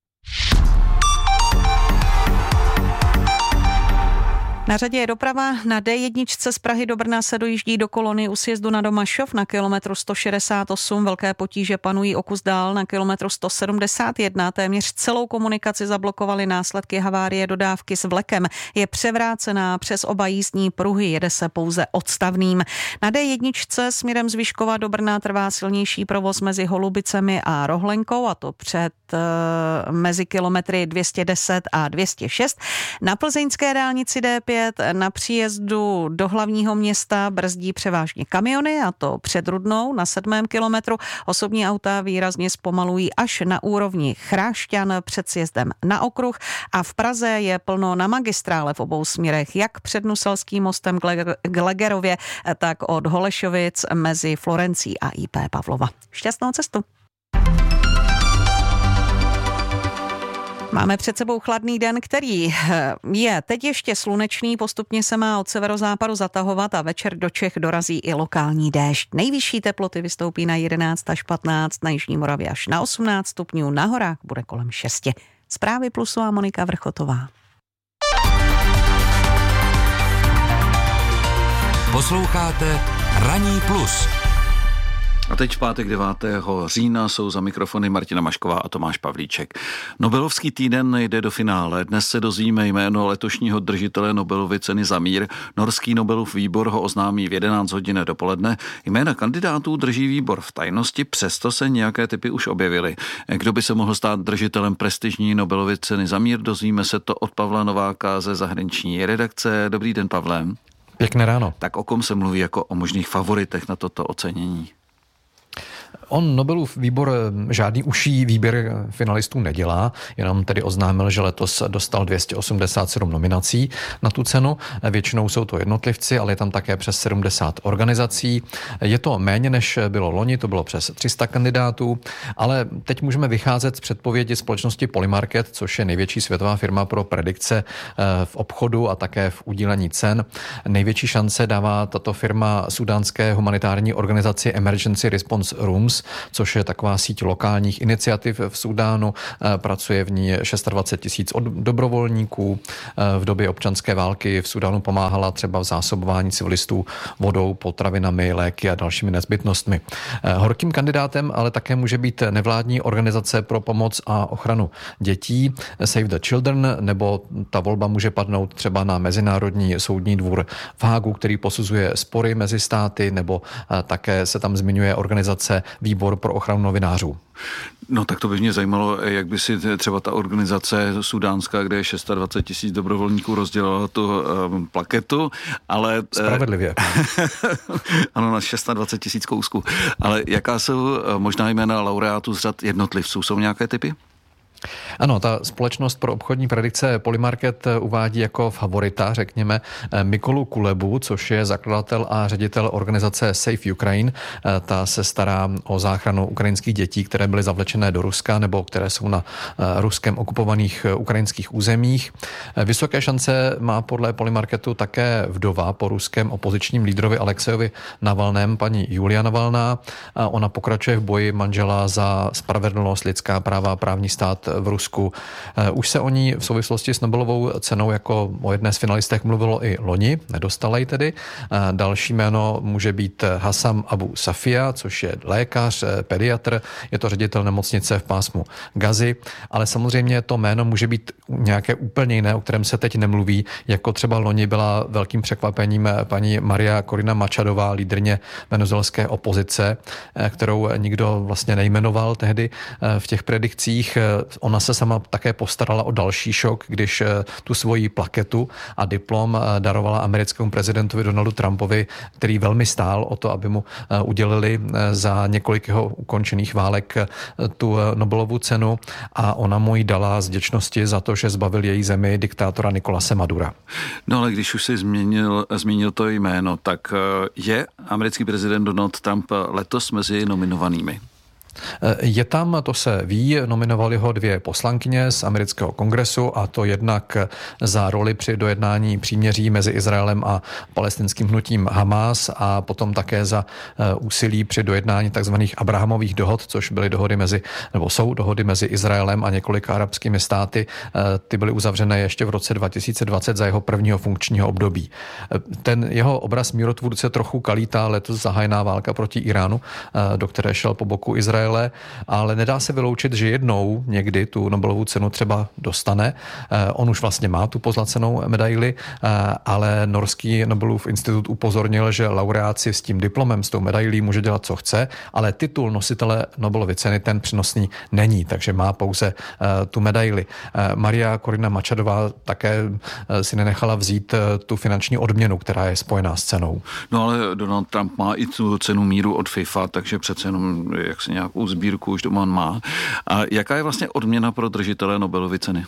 Na řadě je doprava. Na D1 z Prahy do Brna se dojíždí do kolony u sjezdu na Domašov na kilometru 168. Velké potíže panují o kus dál na kilometru 171. Téměř celou komunikaci zablokovaly následky havárie dodávky s vlekem. Je převrácená přes oba jízdní pruhy, jede se pouze odstavným. Na D1 směrem z Vyškova do Brna trvá silnější provoz mezi Holubicemi a Rohlenkou, a to mezi kilometry 210 a 206. Na plzeňské dálnici D5 na příjezdu do hlavního města brzdí převážně kamiony, a to před Rudnou na 7. kilometru. Osobní auta výrazně zpomalují až na úrovni Chrášťan před sjezdem na okruh a v Praze je plno na magistrále v obou směrech, jak před Nuselským mostem k Legerově, tak od Holešovic mezi Florencí a IP Pavlova. Šťastnou cestu! Máme před sebou chladný den, který je teď ještě slunečný, postupně se má od severozápadu zatahovat a večer do Čech dorazí i lokální déšť. Nejvyšší teploty vystoupí na 11 až 15, na Jižní Moravě až na 18 stupňů, na horách bude kolem 6. Zprávy Plusu a Monika Vrchotová. Posloucháte Ranní Plus. A teď v pátek 9. října jsou za mikrofony Martina Mašková a Tomáš Pavlíček. Nobelovský týden jde do finále. Dnes se dozvíme jméno letošního držitele Nobelovy ceny za mír. Norský Nobelův výbor ho oznámí v 11 hodin dopoledne. Jména kandidátů drží výbor v tajnosti, přesto se nějaké typy už objevily. Kdo by se mohl stát držitelem prestižní Nobelovy ceny za mír, dozvíme se to od Pavla Nováka ze zahraniční redakce. Dobrý den, Pavle. Pěkné ráno. Tak o kom se mluví jako o možných favoritech na toto ocenění? On Nobelův výbor žádný užší výběr finalistů nedělá, jenom tedy oznámil, že letos dostal 287 nominací na tu cenu. Většinou jsou to jednotlivci, ale je tam také přes 70 organizací. Je to méně, než bylo loni, to bylo přes 300 kandidátů, ale teď můžeme vycházet z předpovědi společnosti Polymarket, což je největší světová firma pro predikce v obchodu a také v udílení cen. Největší šance dává tato firma sudánské humanitární organizaci Emergency Response Rooms, což je taková síť lokálních iniciativ v Súdánu. Pracuje v ní 26 000 dobrovolníků. V době občanské války v Súdánu pomáhala třeba v zásobování civilistů vodou, potravinami, léky a dalšími nezbytnostmi. Horkým kandidátem ale také může být nevládní organizace pro pomoc a ochranu dětí Save the Children, nebo ta volba může padnout třeba na Mezinárodní soudní dvůr v Hágu, který posuzuje spory mezi státy, nebo také se tam zmiňuje organizace Výbor pro ochranu novinářů. No tak to by mě zajímalo, jak by si třeba ta organizace sudánská, kde je 26 000 dobrovolníků, rozdělala tu plaketu, ale... Spravedlivě. Ano, na 26 000 kousků. Ale jaká jsou možná jména laureátů z řad jednotlivců? Jsou nějaké typy? Ano, ta společnost pro obchodní predikce Polymarket uvádí jako favorita, řekněme, Mykolu Kulebu, což je zakladatel a ředitel organizace Save Ukraine. Ta se stará o záchranu ukrajinských dětí, které byly zavlečené do Ruska nebo které jsou na ruskem okupovaných ukrajinských územích. Vysoké šance má podle Polymarketu také vdova po ruském opozičním lídrovi Alexejovi Navalném, paní Julia Navalná. Ona pokračuje v boji manžela za spravedlnost, lidská práva a právní stát v Rusku. Už se o ní v souvislosti s Nobelovou cenou jako o jedné z finalistech mluvilo i loni, nedostala ji tedy. Další jméno může být Hassam Abu Safia, což je lékař, pediatr, je to ředitel nemocnice v pásmu Gazy, ale samozřejmě to jméno může být nějaké úplně jiné, o kterém se teď nemluví, jako třeba loni byla velkým překvapením paní Maria Corina Machadová, lídrně venezuelské opozice, kterou nikdo vlastně nejmenoval tehdy v těch predikcích. Ona se sama také postarala o další šok, když tu svoji plaketu a diplom darovala americkému prezidentovi Donaldu Trumpovi, který velmi stál o to, aby mu udělili za několik jeho ukončených válek tu Nobelovu cenu, a ona mu ji dala z vděčnosti za to, že zbavil její zemi diktátora Nicolase Madura. No ale když už si zmínil to jméno, tak je americký prezident Donald Trump letos mezi nominovanými? Je tam, to se ví, nominovali ho 2 poslankyně z amerického kongresu, a to jednak za roli při dojednání příměří mezi Izraelem a palestinským hnutím Hamas, a potom také za úsilí při dojednání takzvaných Abrahamových dohod, což byly dohody jsou dohody mezi Izraelem a několika arabskými státy. Ty byly uzavřené ještě v roce 2020 za jeho prvního funkčního období. Ten jeho obraz mírotvůrce trochu kalítá letos zahájená válka proti Iránu, do které šel po boku Izraele, ale nedá se vyloučit, že jednou někdy tu Nobelovu cenu třeba dostane. On už vlastně má tu pozlacenou medaili, ale norský Nobelův institut upozornil, že laureát si s tím diplomem, s tou medailí může dělat, co chce, ale titul nositele Nobelovy ceny ten přenosný není, takže má pouze tu medaili. Maria Corina Machadová také si nenechala vzít tu finanční odměnu, která je spojená s cenou. No ale Donald Trump má i tu cenu míru od FIFA, takže přece jenom jak se nějakou sbírku už doma má. A jaká je vlastně odměna pro držitele Nobelovy ceny?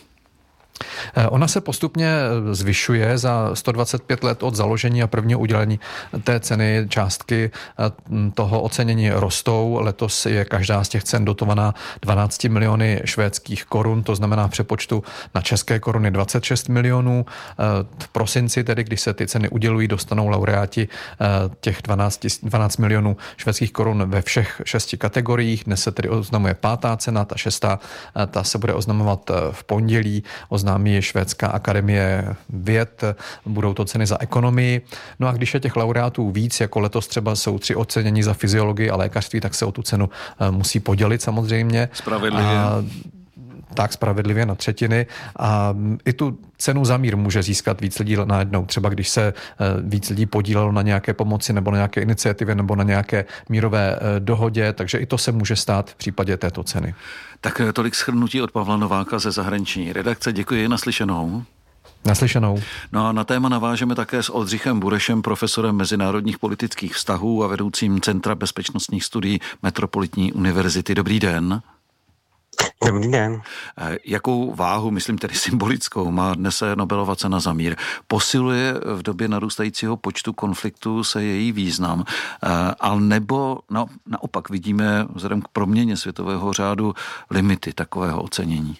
Ona se postupně zvyšuje za 125 let od založení a prvního udělení té ceny. Částky toho ocenění rostou. Letos je každá z těch cen dotovaná 12 miliony švédských korun, to znamená v přepočtu na české koruny 26 milionů. V prosinci tedy, když se ty ceny udělují, dostanou laureáti těch 12 milionů švédských korun ve všech 6 kategoriích. Dnes se tedy oznamuje 5. cena, ta 6. ta se bude oznamovat v pondělí. Oznámí Švédská akademie věd, budou to ceny za ekonomii. No a když je těch laureátů víc, jako letos třeba jsou 3 ocenění za fyziologii a lékařství, tak se o tu cenu musí podělit samozřejmě. Spravedlivě. Tak spravedlivě na třetiny, a i tu cenu za mír může získat víc lidí najednou. Třeba když se víc lidí podílelo na nějaké pomoci nebo na nějaké iniciativě nebo na nějaké mírové dohodě, takže i to se může stát v případě této ceny. Tak tolik shrnutí od Pavla Nováka ze zahraniční redakce. Děkuji, naslyšenou. Naslyšenou. No a na téma navážeme také s Oldřichem Burešem, profesorem mezinárodních politických vztahů a vedoucím Centra bezpečnostních studií Metropolitní univerzity. Dobrý den. Dobrý den. Jakou váhu, myslím tedy symbolickou, má dnes Nobelova cena za mír? Posiluje v době narůstajícího počtu konfliktů se její význam, ale nebo naopak vidíme vzhledem k proměně světového řádu limity takového ocenění?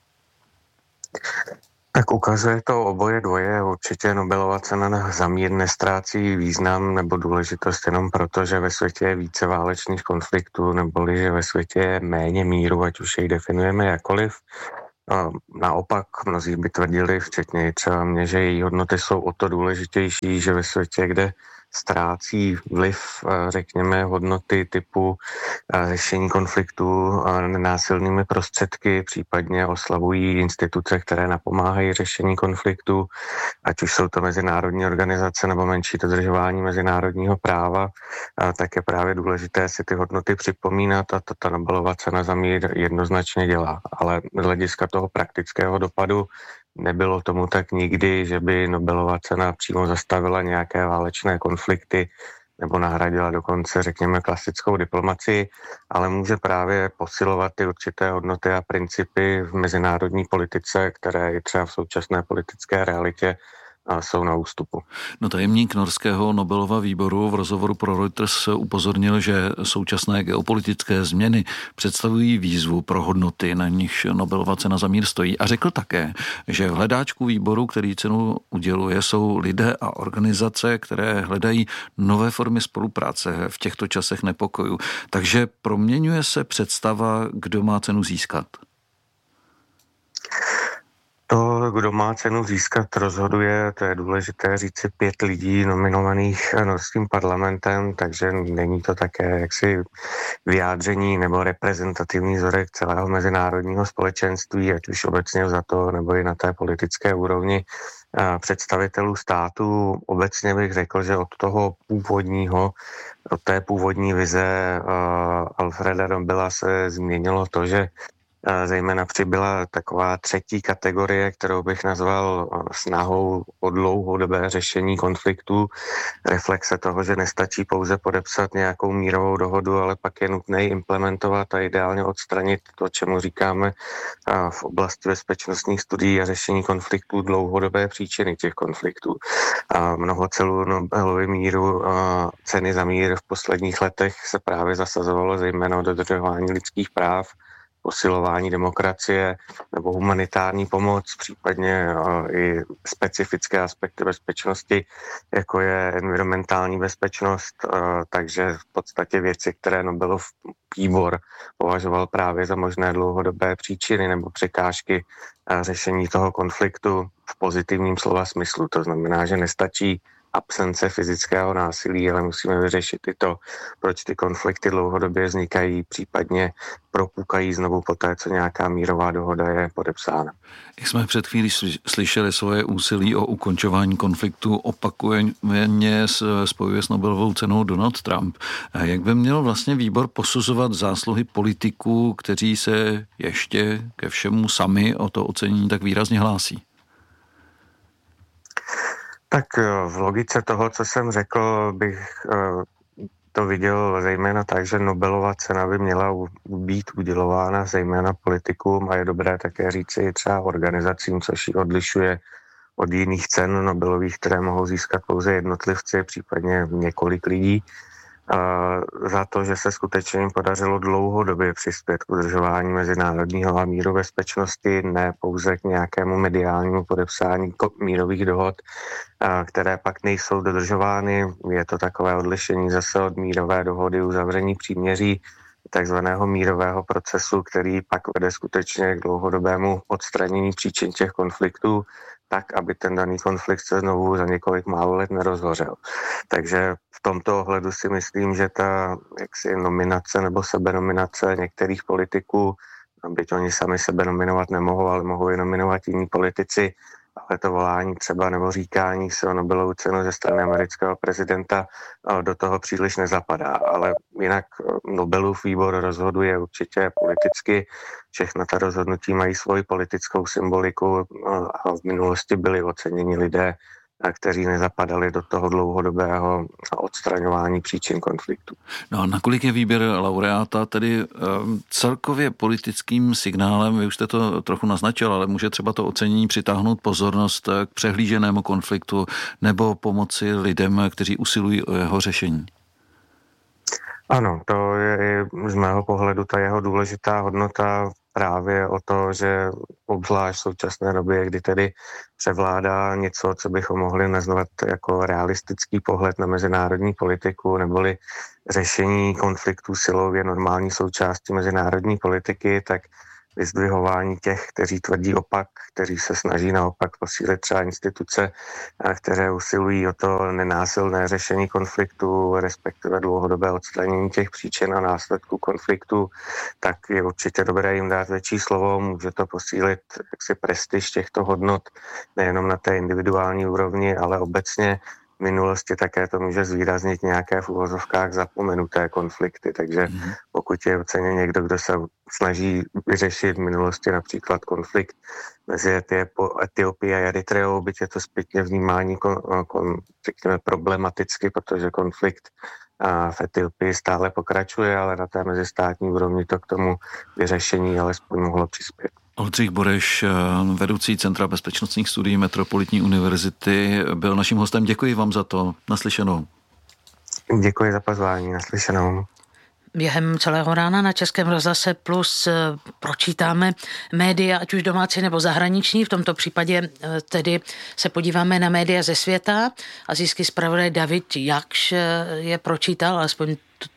Tak ukazuje to oboje dvoje. Určitě Nobelova cena za mír nestrácí význam nebo důležitost jenom proto, že ve světě je více válečných konfliktů, neboli že ve světě je méně míru, ať už jej definujeme jakkoliv. Naopak mnozí by tvrdili, včetně třeba mě, že její hodnoty jsou o to důležitější, že ve světě, kde ztrácí vliv, řekněme, hodnoty typu řešení konfliktů nenásilnými prostředky, případně oslabují instituce, které napomáhají řešení konfliktů, ať už jsou to mezinárodní organizace nebo menší dodržování mezinárodního práva, tak je právě důležité si ty hodnoty připomínat a to ta Nobelova cena za mír jednoznačně dělá. Ale z hlediska toho praktického dopadu nebylo tomu tak nikdy, že by Nobelova cena přímo zastavila nějaké válečné konflikty nebo nahradila dokonce, řekněme, klasickou diplomacii, ale může právě posilovat ty určité hodnoty a principy v mezinárodní politice, které i třeba v současné politické realitě jsou na ústupu. No, tajemník norského Nobelova výboru v rozhovoru pro Reuters upozornil, že současné geopolitické změny představují výzvu pro hodnoty, na nichž Nobelova cena za mír stojí. A řekl také, že v hledáčku výboru, který cenu uděluje, jsou lidé a organizace, které hledají nové formy spolupráce v těchto časech nepokojů. Takže proměňuje se představa, kdo má cenu získat. To, kdo má cenu získat, rozhoduje, to je důležité říci, 5 lidí nominovaných norským parlamentem, takže není to také jaksi vyjádření nebo reprezentativní vzorek celého mezinárodního společenství, ať už obecně vzato, nebo i na té politické úrovni představitelů států. Obecně bych řekl, že od té původní vize Alfreda Nobela se změnilo to, že zejména přibyla taková třetí kategorie, kterou bych nazval snahou o dlouhodobé řešení konfliktů, reflexe toho, že nestačí pouze podepsat nějakou mírovou dohodu, ale pak je nutné ji implementovat a ideálně odstranit to, čemu říkáme v oblasti bezpečnostních studií a řešení konfliktů dlouhodobé příčiny těch konfliktů. Mnoho celů Nobelovy míru ceny za mír v posledních letech se právě zasazovalo zejména o dodržování lidských práv, posilování demokracie nebo humanitární pomoc, případně i specifické aspekty bezpečnosti, jako je environmentální bezpečnost, takže v podstatě věci, které Nobelov výbor považoval právě za možné dlouhodobé příčiny nebo překážky řešení toho konfliktu v pozitivním slova smyslu. To znamená, že nestačí absence fyzického násilí, ale musíme vyřešit i to, proč ty konflikty dlouhodobě vznikají, případně propukají znovu poté, co nějaká mírová dohoda je podepsána. Jak jsme před chvílí slyšeli, svoje úsilí o ukončování konfliktu opakovaně spojuje s Nobelovou cenou Donald Trump. Jak by měl vlastně výbor posuzovat zásluhy politiků, kteří se ještě ke všemu sami o to ocenění tak výrazně hlásí? Tak v logice toho, co jsem řekl, bych to viděl zejména tak, že Nobelova cena by měla být udělována zejména politikům a je dobré také říci i třeba organizacím, což ji odlišuje od jiných cen Nobelových, které mohou získat pouze jednotlivci, případně několik lidí, za to, že se skutečně jim podařilo dlouhodobě přispět k udržování mezinárodního a míru bezpečnosti, ne pouze k nějakému mediálnímu podepsání mírových dohod, které pak nejsou dodržovány. Je to takové odlišení zase od mírové dohody, uzavření příměří, takzvaného mírového procesu, který pak vede skutečně k dlouhodobému odstranění příčin těch konfliktů, tak, aby ten daný konflikt se znovu za několik málo let nerozhořel. Takže v tomto ohledu si myslím, že ta jaksi nominace nebo sebenominace některých politiků, byť oni sami sebe nominovat nemohou, ale mohou je nominovat jiní politici, ale to volání třeba nebo říkání si o Nobelovu cenu ze strany amerického prezidenta do toho příliš nezapadá. Ale jinak Nobelův výbor rozhoduje určitě politicky, všechna ta rozhodnutí mají svoji politickou symboliku a v minulosti byli oceněni lidé, kteří nezapadali do toho dlouhodobého odstraňování příčin konfliktu. No a nakolik je výběr laureáta tedy celkově politickým signálem, vy už jste to trochu naznačil, ale může třeba to ocenění přitáhnout pozornost k přehlíženému konfliktu nebo pomoci lidem, kteří usilují o jeho řešení? Ano, to je z mého pohledu ta jeho důležitá hodnota právě o to, že obzvlášť v současné době, kdy tedy převládá něco, co bychom mohli nazvat jako realistický pohled na mezinárodní politiku, neboli řešení konfliktů silou je normální součástí mezinárodní politiky, tak vyzdvihování těch, kteří tvrdí opak, kteří se snaží naopak posílit třeba instituce, které usilují o to nenásilné řešení konfliktu, respektive dlouhodobé odstranění těch příčin a následků konfliktu, tak je určitě dobré jim dát větší slovo, může to posílit jaksi prestiž těchto hodnot nejenom na té individuální úrovni, ale obecně v minulosti také to může zvýraznit nějaké v uvozovkách zapomenuté konflikty, takže pokud je oceněn někdo, kdo se snaží vyřešit v minulosti například konflikt mezi Etiopií a Eritreou, byť je to zpětně vnímání řekněme problematicky, protože konflikt v Etiopii stále pokračuje, ale na té mezistátní úrovni to k tomu vyřešení alespoň mohlo přispět. Oldřich Boreš, vedoucí Centra bezpečnostních studií Metropolitní univerzity, byl naším hostem. Děkuji vám za to. Naslyšenou. Děkuji za pozvání. Naslyšenou. Během celého rána na Českém rozhlase Plus pročítáme média, ať už domácí nebo zahraniční. V tomto případě tedy se podíváme na média ze světa. Asijský zpravodaj David Jakš je pročítal, alespoň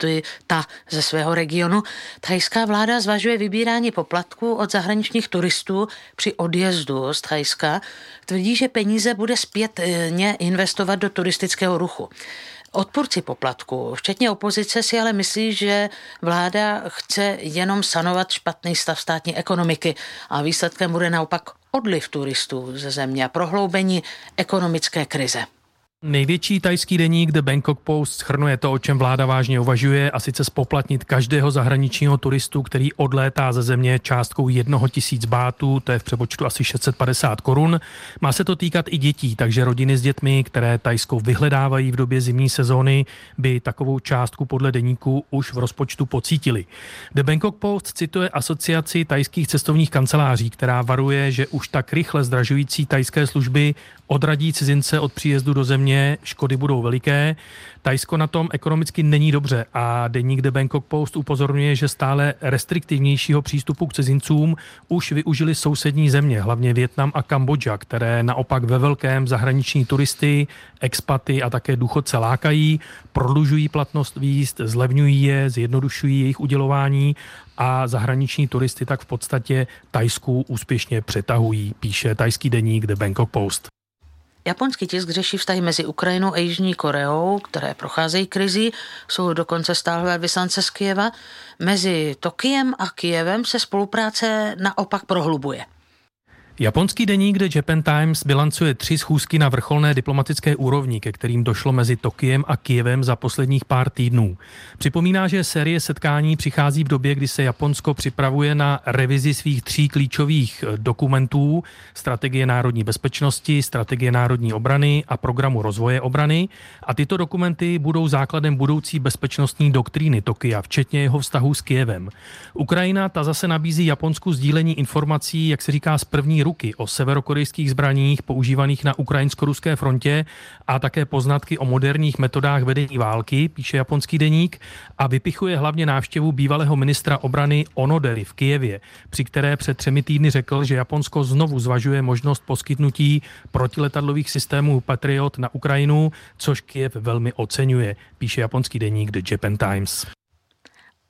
ta ze svého regionu. Thajská vláda zvažuje vybírání poplatků od zahraničních turistů při odjezdu z Thajska. Tvrdí, že peníze bude zpětně investovat do turistického ruchu. Odpůrci poplatku, včetně opozice, si ale myslí, že vláda chce jenom sanovat špatný stav státní ekonomiky a výsledkem bude naopak odliv turistů ze země a prohloubení ekonomické krize. Největší thajský deník The Bangkok Post shrnuje to, o čem vláda vážně uvažuje, a sice spoplatnit každého zahraničního turistu, který odlétá ze země částkou 1 000 bátů, to je v přepočtu asi 650 korun. Má se to týkat i dětí, takže rodiny s dětmi, které Thajsko vyhledávají v době zimní sezóny, by takovou částku podle deníku už v rozpočtu pocítili. The Bangkok Post cituje asociaci thajských cestovních kanceláří, která varuje, že už tak rychle zdražující thajské služby odradí cizince od příjezdu do země, škody budou veliké. Thajsko na tom ekonomicky není dobře a deník The Bangkok Post upozorňuje, že stále restriktivnějšího přístupu k cizincům už využili sousední země, hlavně Vietnam a Kambodža, které naopak ve velkém zahraniční turisty, expaty a také důchodce lákají, prodlužují platnost víz, zlevňují je, zjednodušují jejich udělování a zahraniční turisty tak v podstatě Thajsku úspěšně přetahují, píše thajský deník The Bangkok Post. Japonský tisk řeší vztahy mezi Ukrajinou a Jižní Koreou, které procházejí krizí, jsou dokonce stále vyslance z Kyjeva. Mezi Tokiem a Kyjevem se spolupráce naopak prohlubuje. Japonský deník The Japan Times bilancuje 3 schůzky na vrcholné diplomatické úrovni, ke kterým došlo mezi Tokiem a Kyjevem za posledních pár týdnů. Připomíná, že série setkání přichází v době, kdy se Japonsko připravuje na revizi svých 3 klíčových dokumentů: strategie národní bezpečnosti, strategie národní obrany a programu rozvoje obrany. A tyto dokumenty budou základem budoucí bezpečnostní doktríny Tokia, včetně jeho vztahu s Kyjevem. Ukrajina ta zase nabízí Japonsku sdílení informací, jak se říká, z první ruky o severokorejských zbraních používaných na ukrajinsko-ruské frontě a také poznatky o moderních metodách vedení války, píše japonský deník, a vypichuje hlavně návštěvu bývalého ministra obrany Onodery v Kyjevě, při které před 3 týdny řekl, že Japonsko znovu zvažuje možnost poskytnutí protiletadlových systémů Patriot na Ukrajinu, což Kyjev velmi oceňuje, píše japonský deník The Japan Times.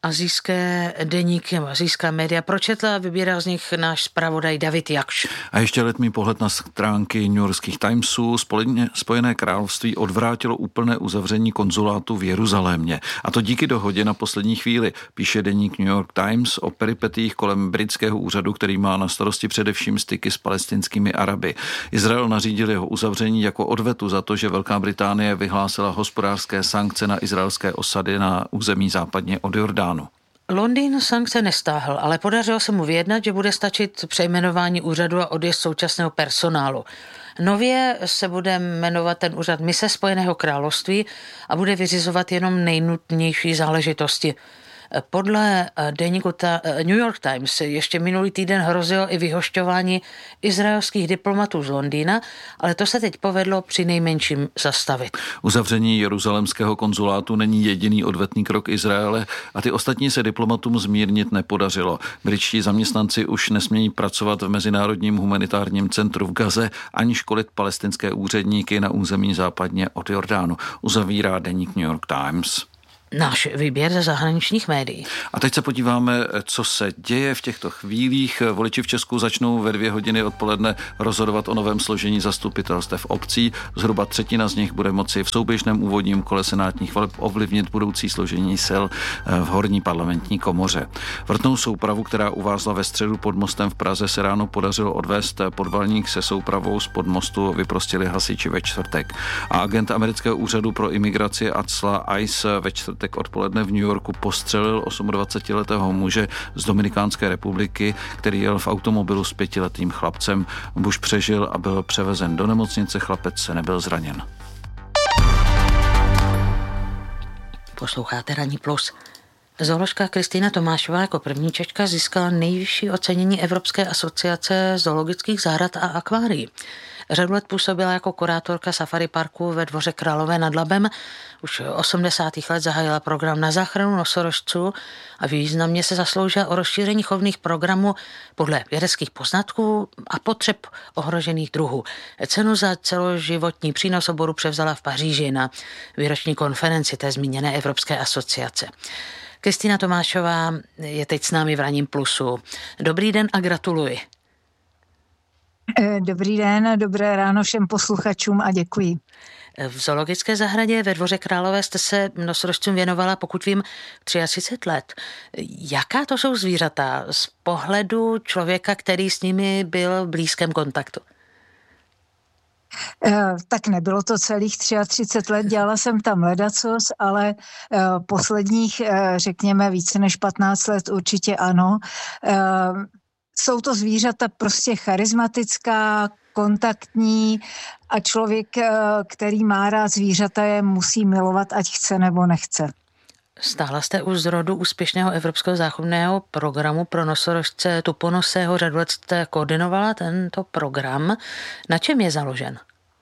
Asijské deníky, asijská média pročetla a vybíral z nich náš zpravodaj David Jakš. A ještě letmý pohled na stránky newyorských Timesů. Spojené království odvrátilo úplné uzavření konzulátu v Jeruzalémě. A to díky dohodě na poslední chvíli, píše deník New York Times o peripetích kolem britského úřadu, který má na starosti především styky s palestinskými Araby. Izrael nařídil jeho uzavření jako odvetu za to, že Velká Británie vyhlásila hospodářské sankce na izraelské osady na území západně od Jordánu. Londýn sankce nestáhl, ale podařilo se mu vyjednat, že bude stačit přejmenování úřadu a odjezd současného personálu. Nově se bude jmenovat ten úřad Mise Spojeného království a bude vyřizovat jenom nejnutnější záležitosti. Podle deníku New York Times ještě minulý týden hrozilo i vyhošťování izraelských diplomatů z Londýna, ale to se teď povedlo při nejmenším zastavit. Uzavření jeruzalémského konzulátu není jediný odvetný krok Izraele a ty ostatní se diplomatům zmírnit nepodařilo. Britští zaměstnanci už nesmějí pracovat v Mezinárodním humanitárním centru v Gaze ani školit palestinské úředníky na území západně od Jordánu, uzavírá deník New York Times. Náš výběr ze zahraničních médií. A teď se podíváme, co se děje v těchto chvílích. Voliči v Česku začnou ve 2 hodiny odpoledne rozhodovat o novém složení zastupitelstev obcí. Zhruba třetina z nich bude moci v souběžném úvodním kole senátních voleb ovlivnit budoucí složení sil v horní parlamentní komoře. Vrtnou soupravu, která uvázla ve středu pod mostem v Praze, se ráno podařilo odvést. Podvalník se soupravou spod mostu vyprostili hasiči ve čtvrtek. A agent amerického úřadu pro imigraci Atzla ICE ve čtvrtek odpoledne v New Yorku postřelil 28letého muže z Dominikánské republiky, který jel v automobilu s 5letým chlapcem. Muž přežil a byl převezen do nemocnice, chlapec se nebyl zraněn. Posloucháte Ranní plus. Zooložka Kristýna Tomášová jako první Češka získala nejvyšší ocenění Evropské asociace zoologických zahrad a akvárií. Řadu let působila jako kurátorka safari parku ve Dvoře Králové nad Labem. Už 80. let zahájila program na záchranu nosorožců a významně se zasloužila o rozšíření chovných programů podle vědeckých poznatků a potřeb ohrožených druhů. Cenu za celoživotní přínos oboru převzala v Paříži na výroční konferenci té zmíněné Evropské asociace. Kristýna Tomášová je teď s námi v Ranním plusu. Dobrý den a gratuluji. Dobrý den, dobré ráno všem posluchačům a děkuji. V zoologické zahradě ve Dvoře Králové jste se nosorožcům věnovala, pokud vím, 33 let. Jaká to jsou zvířata z pohledu člověka, který s nimi byl v blízkém kontaktu? Tak nebylo to celých 33 let, dělala jsem tam ledacos, ale posledních, řekněme, více než 15 let určitě ano. Jsou to zvířata prostě charismatická, kontaktní a člověk, který má rád zvířata, je musí milovat, ať chce nebo nechce. Stála jste u zrodu úspěšného evropského záchovného programu pro nosorožce tuponosého, řadu let jste koordinovala tento program. Na čem je založen?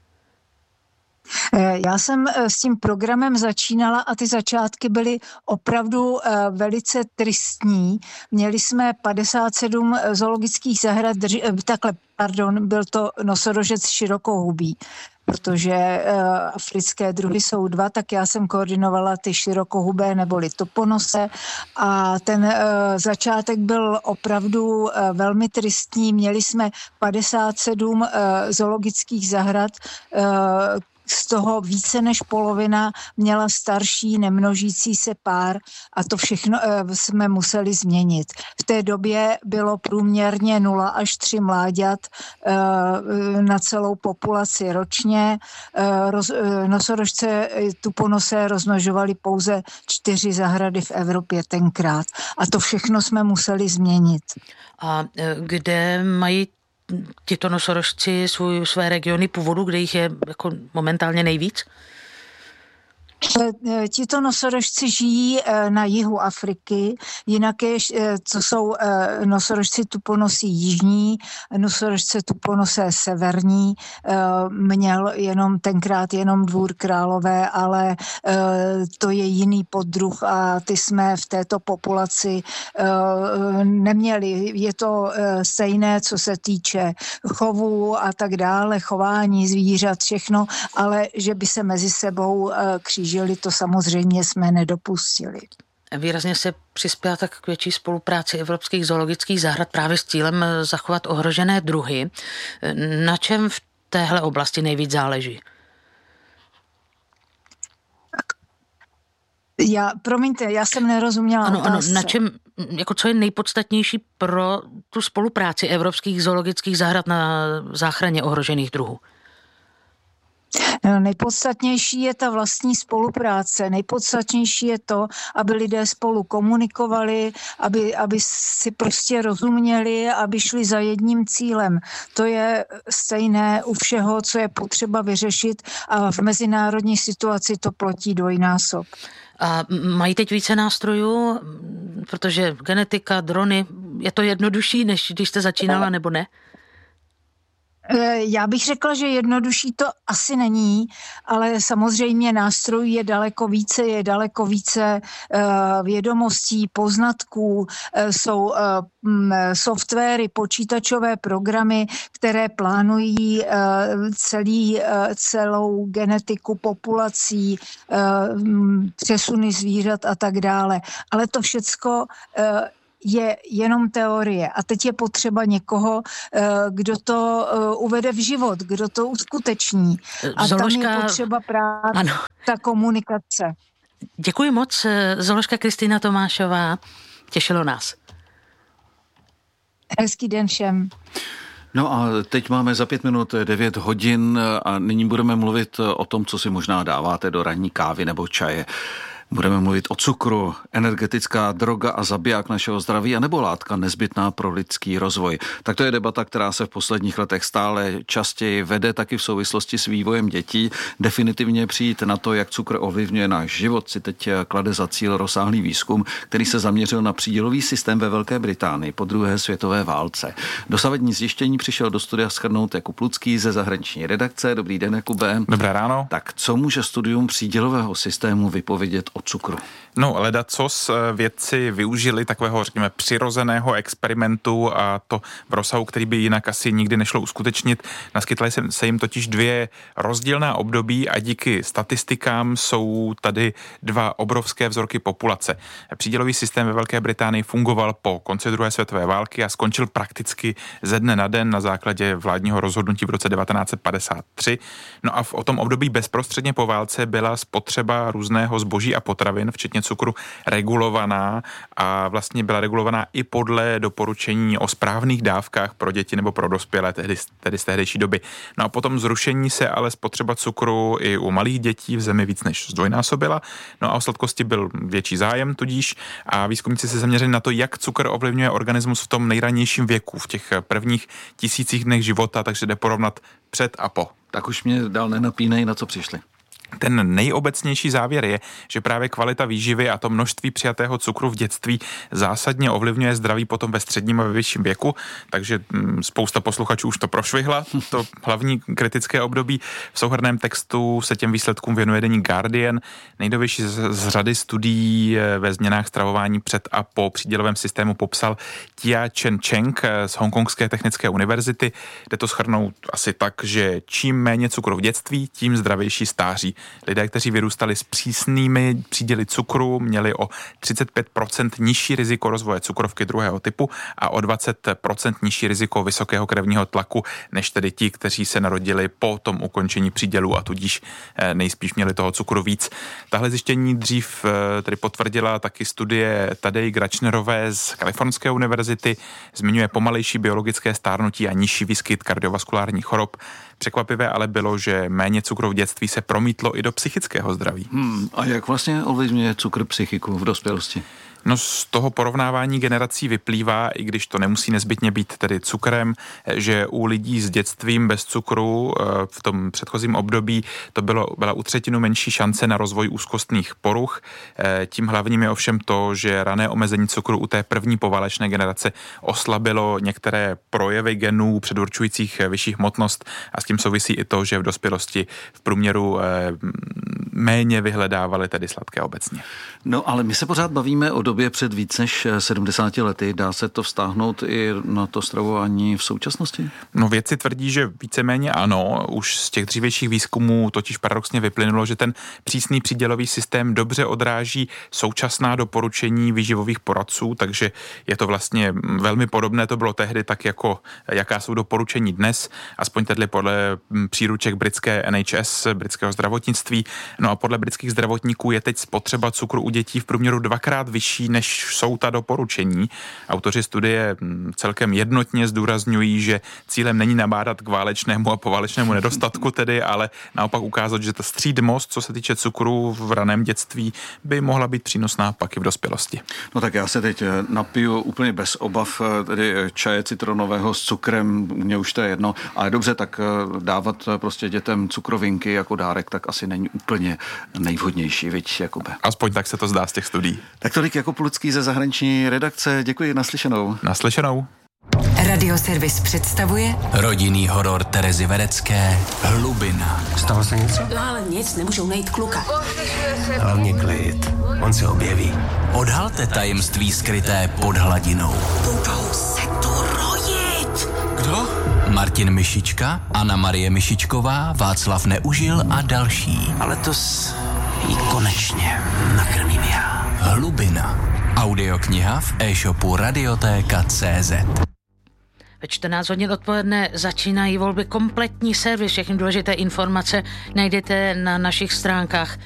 Já jsem s tím programem začínala a ty začátky byly opravdu velice tristní. Měli jsme 57 zoologických zahrad, byl to nosorožec širokohubý, protože africké druhy jsou 2, tak já jsem koordinovala ty širokohubé neboli tuponose a ten začátek byl opravdu velmi tristní. Měli jsme 57 zoologických zahrad, z toho více než polovina měla starší nemnožící se pár a to všechno jsme museli změnit. V té době bylo průměrně 0 až 3 mláďat na celou populaci ročně. Nosorožce tuponosé rozmnožovali pouze 4 zahrady v Evropě tenkrát a to všechno jsme museli změnit. A kde mají tito nosorožci své regiony původu, kde jich je jako momentálně nejvíc? Tito nosorožci žijí na jihu Afriky, jinak to jsou nosorožci tuponosí jižní, nosorožce tuponosé severní, měl tenkrát jenom Dvůr Králové, ale to je jiný poddruh a ty jsme v této populaci neměli. Je to stejné, co se týče chovu a tak dále, chování zvířat, všechno, ale že by se mezi sebou křížili, to samozřejmě jsme nedopustili. výrazně se přispěla tak k větší spolupráci evropských zoologických zahrad právě s cílem zachovat ohrožené druhy. Na čem v téhle oblasti nejvíc záleží? Promiňte, já jsem nerozuměla Ano, na čem, jako co je nejpodstatnější pro tu spolupráci evropských zoologických zahrad na záchraně ohrožených druhů? Nejpodstatnější je ta vlastní spolupráce. Nejpodstatnější je to, aby lidé spolu komunikovali, aby si prostě rozuměli, aby šli za jedním cílem. To je stejné u všeho, co je potřeba vyřešit a v mezinárodní situaci to platí dvojnásob. A mají teď více nástrojů, protože genetika, drony, je to jednodušší, než když jste začínala, nebo ne? Já bych řekla, že jednodušší to asi není, ale samozřejmě nástrojů je daleko více vědomostí, poznatků, jsou softwary, počítačové programy, které plánují celou genetiku populací, přesuny zvířat a tak dále. Ale to všecko je jenom teorie. A teď je potřeba někoho, kdo to uvede v život, kdo to uskuteční. A tam je potřeba právě ta komunikace. Děkuji moc. Zooložka Kristýna Tomášová. Těšilo nás. Hezký den všem. No a teď máme za 5 minut 9 hodin a nyní budeme mluvit o tom, co si možná dáváte do ranní kávy nebo čaje. Budeme mluvit o cukru, energetická droga a zabiják našeho zdraví, anebo látka nezbytná pro lidský rozvoj. Tak to je debata, která se v posledních letech stále častěji vede, taky v souvislosti s vývojem dětí. Definitivně přijít na to, jak cukr ovlivňuje náš život, si teď klade za cíl rozsáhlý výzkum, který se zaměřil na přídělový systém ve Velké Británii po druhé světové válce. Dosavadní zjištění přišel do studia shrnout Jakub Lucký ze zahraniční redakce. Dobrý den, Jakube. Dobré ráno. Tak co může studium přídělového systému vypovědět o cukru? No, ledacos vědci využili takového, řekněme, přirozeného experimentu a to v rozsahu, který by jinak asi nikdy nešlo uskutečnit. Naskytly se jim totiž 2 rozdílná období a díky statistikám jsou tady 2 obrovské vzorky populace. Přídělový systém ve Velké Británii fungoval po konci druhé světové války a skončil prakticky ze dne na den na základě vládního rozhodnutí v roce 1953. No a v tom období bezprostředně po válce byla spotřeba různého zboží a potravin, včetně cukru, regulovaná a vlastně byla regulovaná i podle doporučení o správných dávkách pro děti nebo pro dospělé, tedy z tehdejší doby. No a potom zrušení se ale spotřeba cukru i u malých dětí v zemi víc než zdvojnásobila. No a o sladkosti byl větší zájem tudíž a výzkumníci se zaměřili na to, jak cukr ovlivňuje organismus v tom nejranějším věku, v těch prvních 1000 dnech života, takže jde porovnat před a po. Tak už mě dál nenapínej, na co přišli. Ten nejobecnější závěr je, že právě kvalita výživy a to množství přijatého cukru v dětství zásadně ovlivňuje zdraví potom ve středním a ve vyšším věku, takže spousta posluchačů už to prošvihla, to hlavní kritické období. V souhrnném textu se těm výsledkům věnuje deník Guardian. Nejnovější z řady studií ve změnách stravování před a po přídělovém systému popsal Tia Chen Cheng z Hongkongské technické univerzity, kde to shrnout asi tak, že čím méně cukru v dětství, tím zdravější stáří. Lidé, kteří vyrůstali s přísnými příděly cukru, měli o 35% nižší riziko rozvoje cukrovky druhého typu a o 20% nižší riziko vysokého krevního tlaku, než tedy ti, kteří se narodili po tom ukončení přídělu a tudíž nejspíš měli toho cukru víc. Tahle zjištění dřív tedy potvrdila taky studie Tadej Gračnerové z Kalifornské univerzity. Zmiňuje pomalejší biologické stárnutí a nižší výskyt kardiovaskulárních chorob. Překvapivé ale bylo, že méně cukru v dětství se promítlo i do psychického zdraví. A jak vlastně ovlivňuje cukr psychiku v dospělosti? No z toho porovnávání generací vyplývá, i když to nemusí nezbytně být tedy cukrem, že u lidí s dětstvím bez cukru v tom předchozím období byla u 1/3 menší šance na rozvoj úzkostných poruch. Tím hlavním je ovšem to, že rané omezení cukru u té první poválečné generace oslabilo některé projevy genů předurčujících vyšší hmotnost a s tím souvisí i to, že v dospělosti v průměru méně vyhledávali tedy sladké obecně. No ale my se pořád bavíme o době před víc než 70 lety. Dá se to vztáhnout i na to stravování v současnosti? No vědci tvrdí, že víceméně ano. Už z těch dřívějších výzkumů totiž paradoxně vyplynulo, že ten přísný přídělový systém dobře odráží současná doporučení výživových poradců, takže je to vlastně velmi podobné, to bylo tehdy tak jako jaká jsou doporučení dnes, aspoň tedy podle příruček britské NHS, britského zdravotnictví. No a podle britských zdravotníků je teď spotřeba cukru u dětí v průměru 2x vyšší, než jsou ta doporučení. Autoři studie celkem jednotně zdůrazňují, že cílem není nabádat k válečnému a poválečnému nedostatku tedy, ale naopak ukázat, že ta střídmost, co se týče cukru v raném dětství, by mohla být přínosná pak i v dospělosti. No tak já se teď napiju úplně bez obav, tedy čaje citronového s cukrem, mně už to je jedno, ale dobře, tak dávat prostě dětem cukrovinky jako dárek, tak asi není úplně nejvhodnější, viď, Jakube? Aspoň tak se to zdá z těch studií. Tak tolik Jakub Lucký ze zahraniční redakce, děkuji, naslyšenou. Naslyšenou. Radioservis představuje rodinný horor Terezy Verecké Hlubina. Stalo se něco? No ale nic, nemůžou najít kluka. Hlavně klid, on se objeví. Odhalte tajemství skryté pod hladinou. Budou se tu rojit. Kdo? Martin Myšička, Anna Marie Myšičková, Václav Neužil a další. Ale to jí konečně nakrmím já. Hlubina. Audiokniha v e-shopu Radiotéka.cz. Ve 14 hodin odpoledne začínají volby. Kompletní servis, všechny důležité informace najdete na našich stránkách